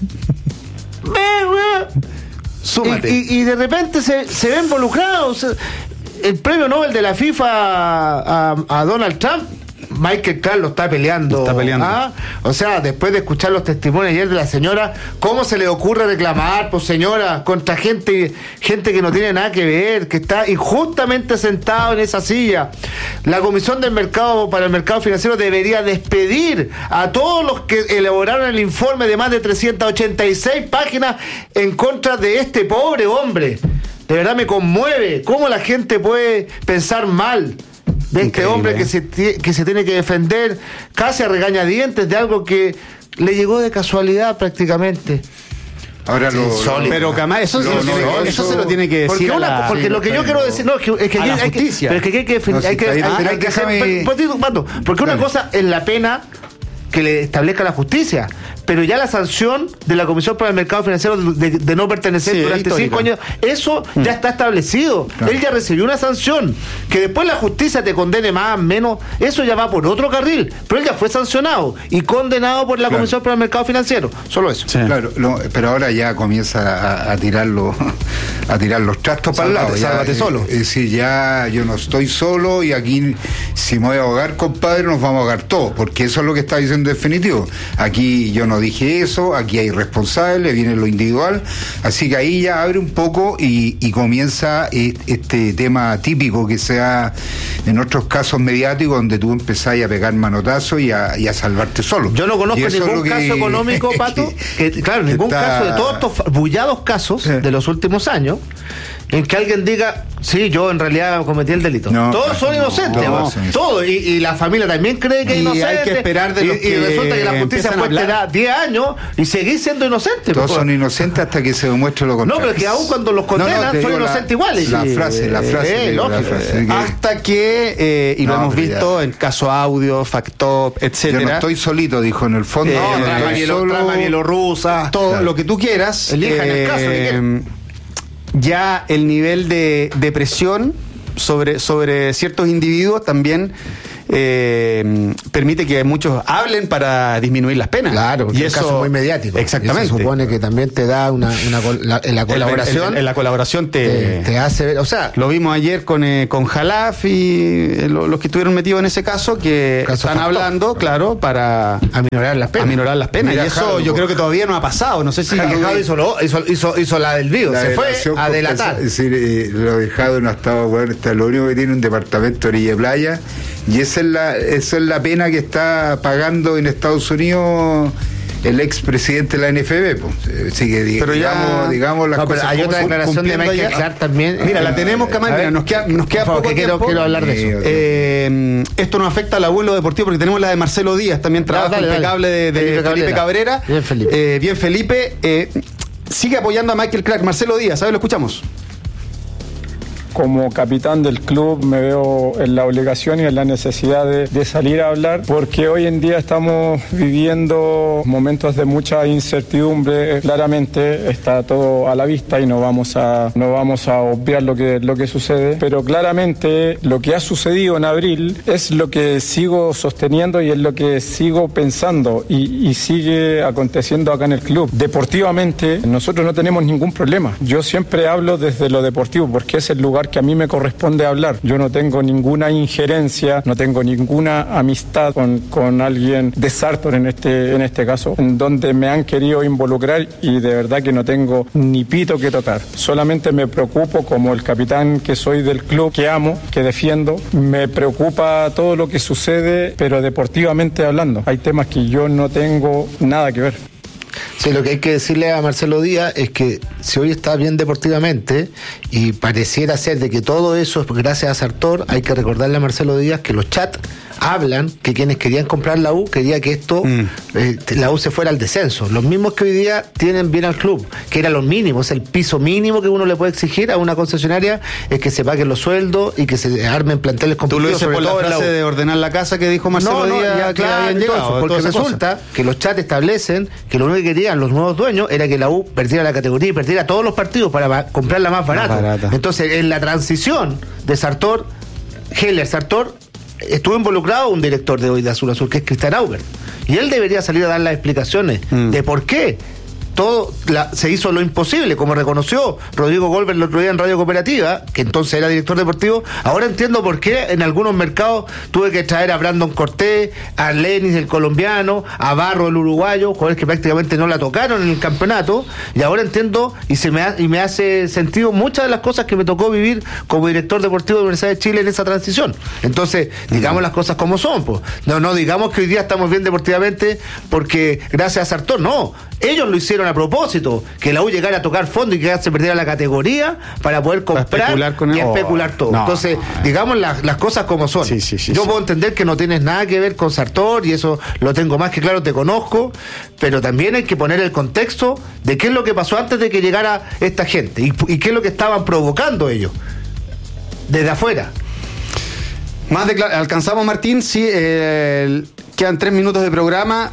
¡Ve, Súmate. Y, y, y de repente se, se ve involucrado. Se, el premio Nobel de la FIFA a, a, a Donald Trump, Michael Clark lo está peleando. Está peleando. ¿Ah? O sea, después de escuchar los testimonios ayer de la señora, ¿cómo se le ocurre reclamar, pues señora, contra gente, gente que no tiene nada que ver, que está injustamente sentado en esa silla? La Comisión del Mercado para el Mercado Financiero debería despedir a todos los que elaboraron el informe de más de trescientas ochenta y seis páginas en contra de este pobre hombre. De verdad me conmueve cómo la gente puede pensar mal de este Increíble. hombre que se, que se tiene que defender casi a regañadientes de algo que le llegó de casualidad prácticamente. Ahora lo, sí, lo, pero Camás, eso, lo, eso, lo, eso, lo, eso se lo tiene que decir. Porque, una, la, porque sí, lo que yo quiero decir, no, es que, es que, a hay, la hay que, justicia. pero es que hay que defender, no, hay que, sí, hay, ahí, hay que hacer, déjame... porque una cosa es la pena que le establezca la justicia, pero ya la sanción de la Comisión para el Mercado Financiero de, de no pertenecer Sí, durante histórica. cinco años, eso Mm. ya está establecido. Claro. Él ya recibió una sanción. Que después la justicia te condene más, menos, eso ya va por otro carril. Pero él ya fue sancionado y condenado por la Claro. Comisión para el Mercado Financiero. Solo eso. Claro, lo- pero ahora ya comienza a, a tirar los a tirar los trastos para el lado. Sálvate, ya, sálvate eh, solo. Es decir, ya yo no estoy solo y aquí si me voy a ahogar, compadre, nos vamos a ahogar todos, porque eso es lo que está diciendo en definitivo. Aquí yo no dije eso, aquí hay responsables, viene lo individual, así que ahí ya abre un poco y, y comienza eh, este tema típico que se da en otros casos mediáticos donde tú empezás a pegar manotazos y a, y a salvarte solo. Yo no conozco Y eso es ningún lo que- caso económico, Pato, que, claro, que ningún está- caso de todos estos bullados casos de los últimos años en que alguien diga, sí, yo en realidad cometí el delito. No, todos son no, inocentes, no, ¿no? sí. Todos, y, y la familia también cree que es Y inocente. hay que esperar de y, los y que resulta que la justicia empiezan a puede hablar. esperar diez años y seguir siendo inocente. Todos pues. son inocentes hasta que se demuestre lo No, contrario. pero que aún cuando los No, no, condenan te son digo la- inocentes iguales. La Sí. frase, la frase. Eh, te digo, la lógico. frase, que- Hasta que, eh, y lo No, hemos pero visto ya. en caso audio, Factop, etcétera. Yo no estoy solito, dijo en el fondo. Eh, yo no trama estoy bielo- solo. trama bielorrusa. todo Claro. lo que tú quieras. Elijan el caso que quieran. Ya el nivel de, de presión sobre, sobre ciertos individuos también eh, permite que muchos hablen para disminuir las penas. Claro, porque y es un eso caso muy mediático. Exactamente. Y se supone que también te da una, una col- la- en la colaboración. En, en- en la colaboración te, te, te hace ver, o sea, Lo vimos ayer con, eh, con Jalaf y eh, lo- los que estuvieron metidos en ese caso, que Caso están Factor. hablando, claro, para aminorar las penas. aminorar las penas. Mira, y eso Jado, yo creo que todavía no ha pasado. No sé si. Jado Jado hizo, lo- hizo, hizo, hizo la del vivo, La se fue delación a delatar. compensa- Es decir, eh, lo dejado no estaba bueno, está lo único que tiene un departamento de orilla de playa y esa es la, esa es la pena que está pagando en Estados Unidos el expresidente de la N F B. Pues. Así que di- Pero ya- digamos, digamos las No, pero cosas hay como otra son, declaración de cumpliendo Michael ya- Clark también. Mira, la Eh, tenemos, Camal, a mira, ver, nos queda, nos queda por favor, poco que quiero, tiempo. quiero hablar de eso. Sí, Eh, esto nos afecta al abuelo deportivo porque tenemos la de Marcelo Díaz, también trabajo dale, dale. impecable de, de Felipe Felipe, Cabrera. Cabrera. Bien, Felipe. Eh, bien, Felipe. Eh, sigue apoyando a Michael Clark. Marcelo Díaz, ¿sabes? Lo escuchamos. Como capitán del club me veo en la obligación y en la necesidad de, de salir a hablar porque hoy en día estamos viviendo momentos de mucha incertidumbre. Claramente está todo a la vista y no vamos a, no vamos a obviar lo que, lo que sucede, pero claramente lo que ha sucedido en abril es lo que sigo sosteniendo y es lo que sigo pensando y, y sigue aconteciendo acá en el club. Deportivamente nosotros no tenemos ningún problema. Yo siempre hablo desde lo deportivo porque es el lugar que a mí me corresponde hablar. Yo no tengo ninguna injerencia, no tengo ninguna amistad con, con alguien de Sartor en este, en este caso, en donde me han querido involucrar y de verdad que no tengo ni pito que tocar. Solamente me preocupo como el capitán que soy del club, que amo, que defiendo. Me preocupa todo lo que sucede, pero deportivamente hablando. Hay temas que yo no tengo nada que ver. Sí, lo que hay que decirle a Marcelo Díaz es que si hoy está bien deportivamente y pareciera ser de que todo eso es gracias a Sartor, hay que recordarle a Marcelo Díaz que los chats hablan que quienes querían comprar la U quería que esto mm. eh, la U se fuera al descenso. Los mismos que hoy día tienen bien al club, que era lo mínimo, es el piso mínimo que uno le puede exigir a una concesionaria, es que se paguen los sueldos y que se armen planteles Tú lo competitivos. dices por la frase de ordenar la casa que dijo Marcelo No, no, Díaz, ya, que claro, habían llegado, entonces, porque toda esa resulta cosa. que los chats establecen que lo único que querían los nuevos dueños era que la U perdiera la categoría y perdiera todos los partidos para ba- comprarla más barata. Más barata. Entonces, en la transición de Sartor, Heller Sartor, estuvo involucrado un director de hoy de Azul Azul, que es Cristian Aubert. Y él debería salir a dar las explicaciones mm. de por qué todo la, se hizo lo imposible, como reconoció Rodrigo Goldberg el otro día en Radio Cooperativa, que entonces era director deportivo. Ahora entiendo por qué en algunos mercados tuve que traer a Brandon Cortés, a Lenis el colombiano, a Barro el uruguayo, jugadores que prácticamente no la tocaron en el campeonato, y ahora entiendo y se me ha, y me hace sentido muchas de las cosas que me tocó vivir como director deportivo de la Universidad de Chile en esa transición. Entonces, digamos las cosas como son, pues. No, no digamos que hoy día estamos bien deportivamente porque gracias a Sartor, no. Ellos lo hicieron a propósito, que la U llegara a tocar fondo y que se perdiera la categoría para poder comprar para especular con y el... especular todo. No. Entonces, digamos las, las cosas como son. Sí, sí, sí, Yo sí. puedo entender que no tienes nada que ver con Sartor y eso lo tengo más que claro, te conozco, pero también hay que poner el contexto de qué es lo que pasó antes de que llegara esta gente y, y qué es lo que estaban provocando ellos desde afuera. Más decla- alcanzamos, Martín, sí, eh, quedan tres minutos de programa.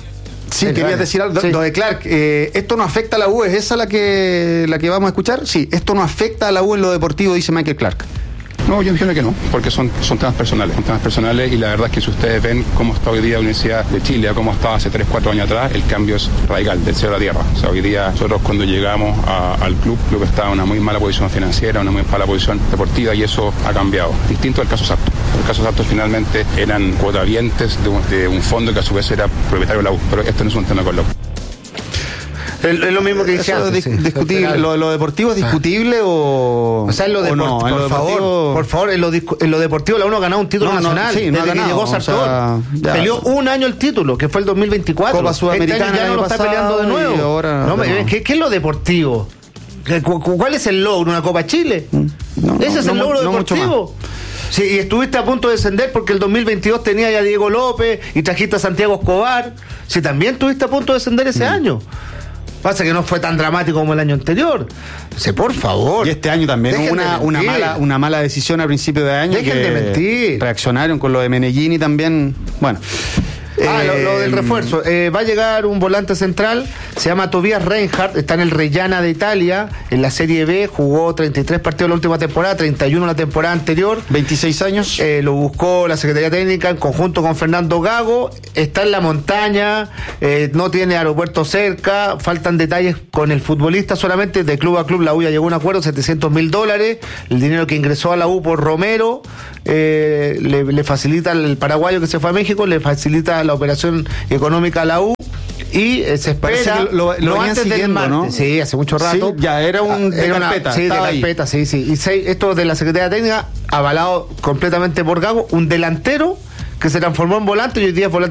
Sí, Sí, querías vale. decir algo. Sí. Lo de Clark, eh, ¿esto no afecta a la U? ¿Es esa la que, la que vamos a escuchar? Sí, esto no afecta a la U en lo deportivo, dice Michael Clark. No, yo entiendo que no, porque son, son temas personales, son temas personales y la verdad es que si ustedes ven cómo está hoy día la Universidad de Chile, a cómo estaba hace tres, cuatro años atrás, el cambio es radical, del cielo a la tierra. O sea, hoy día nosotros cuando llegamos a- al club, el club estaba en una muy mala posición financiera, una muy mala posición deportiva y eso ha cambiado. Distinto del caso Sarto. El caso Sarto finalmente eran cuotavientes de un, de un fondo que a su vez era propietario de la U, pero esto no es un tema con la U. Es, es lo mismo que dice Eso antes, dis- sí. discutible. Al final. ¿Lo, lo deportivo es discutible o.? O sea, en lo, o deport- no? por, En lo favor, deportivo- por favor, en lo, discu- en lo deportivo la U no ha ganado un título No, no, nacional sí, no ha desde ganado, que llegó o Sartor. sea, ya. Peleó un año el título, que fue el dos mil veinticuatro. Copa Sudamericana Este año ya el no lo año está peleando de pasado nuevo. y ahora- No, me- no. ¿qué, qué es lo deportivo? ¿Qué- cu- cu- ¿Cuál es el logro? ¿Una Copa Chile? No, Ese no, es no el mu- logro no mucho deportivo. Sí, y estuviste a punto de descender porque el dos mil veintidós tenía ya a Diego López y trajiste a Santiago Escobar. Sí, también estuviste a punto de descender ese año. Pasa que no fue tan dramático como el año anterior. Sí, por favor. Y este año también Dejen hubo una, de una, mentir. mala, una mala decisión a principio de año. Dejen que de mentir. Reaccionaron con lo de Meneghini también. Bueno. Ah, lo, Eh, lo del refuerzo. Eh, va a llegar un volante central, se llama Tobias Reinhardt, está en el Reggiana de Italia, en la Serie B, jugó treinta y tres partidos la última temporada, treinta y uno la temporada anterior. veintiséis años. Eh, lo buscó la Secretaría Técnica en conjunto con Fernando Gago, está en la montaña, eh, no tiene aeropuerto cerca, faltan detalles con el futbolista solamente, de club a club la U ya llegó a un acuerdo, setecientos mil dólares, el dinero que ingresó a la U por Romero, eh, le, le facilita el paraguayo que se fue a México, le facilita la operación económica a la U y eh, se Parece espera que lo- lo no venían antes del siguiendo, martes. ¿no? Sí, hace mucho rato. Sí, ya era un de Era una- carpeta, sí, de estaba ahí. carpeta, sí, sí. Y seis, esto de la Secretaría Técnica, avalado completamente por Gago, un delantero que se transformó en volante y hoy día es volante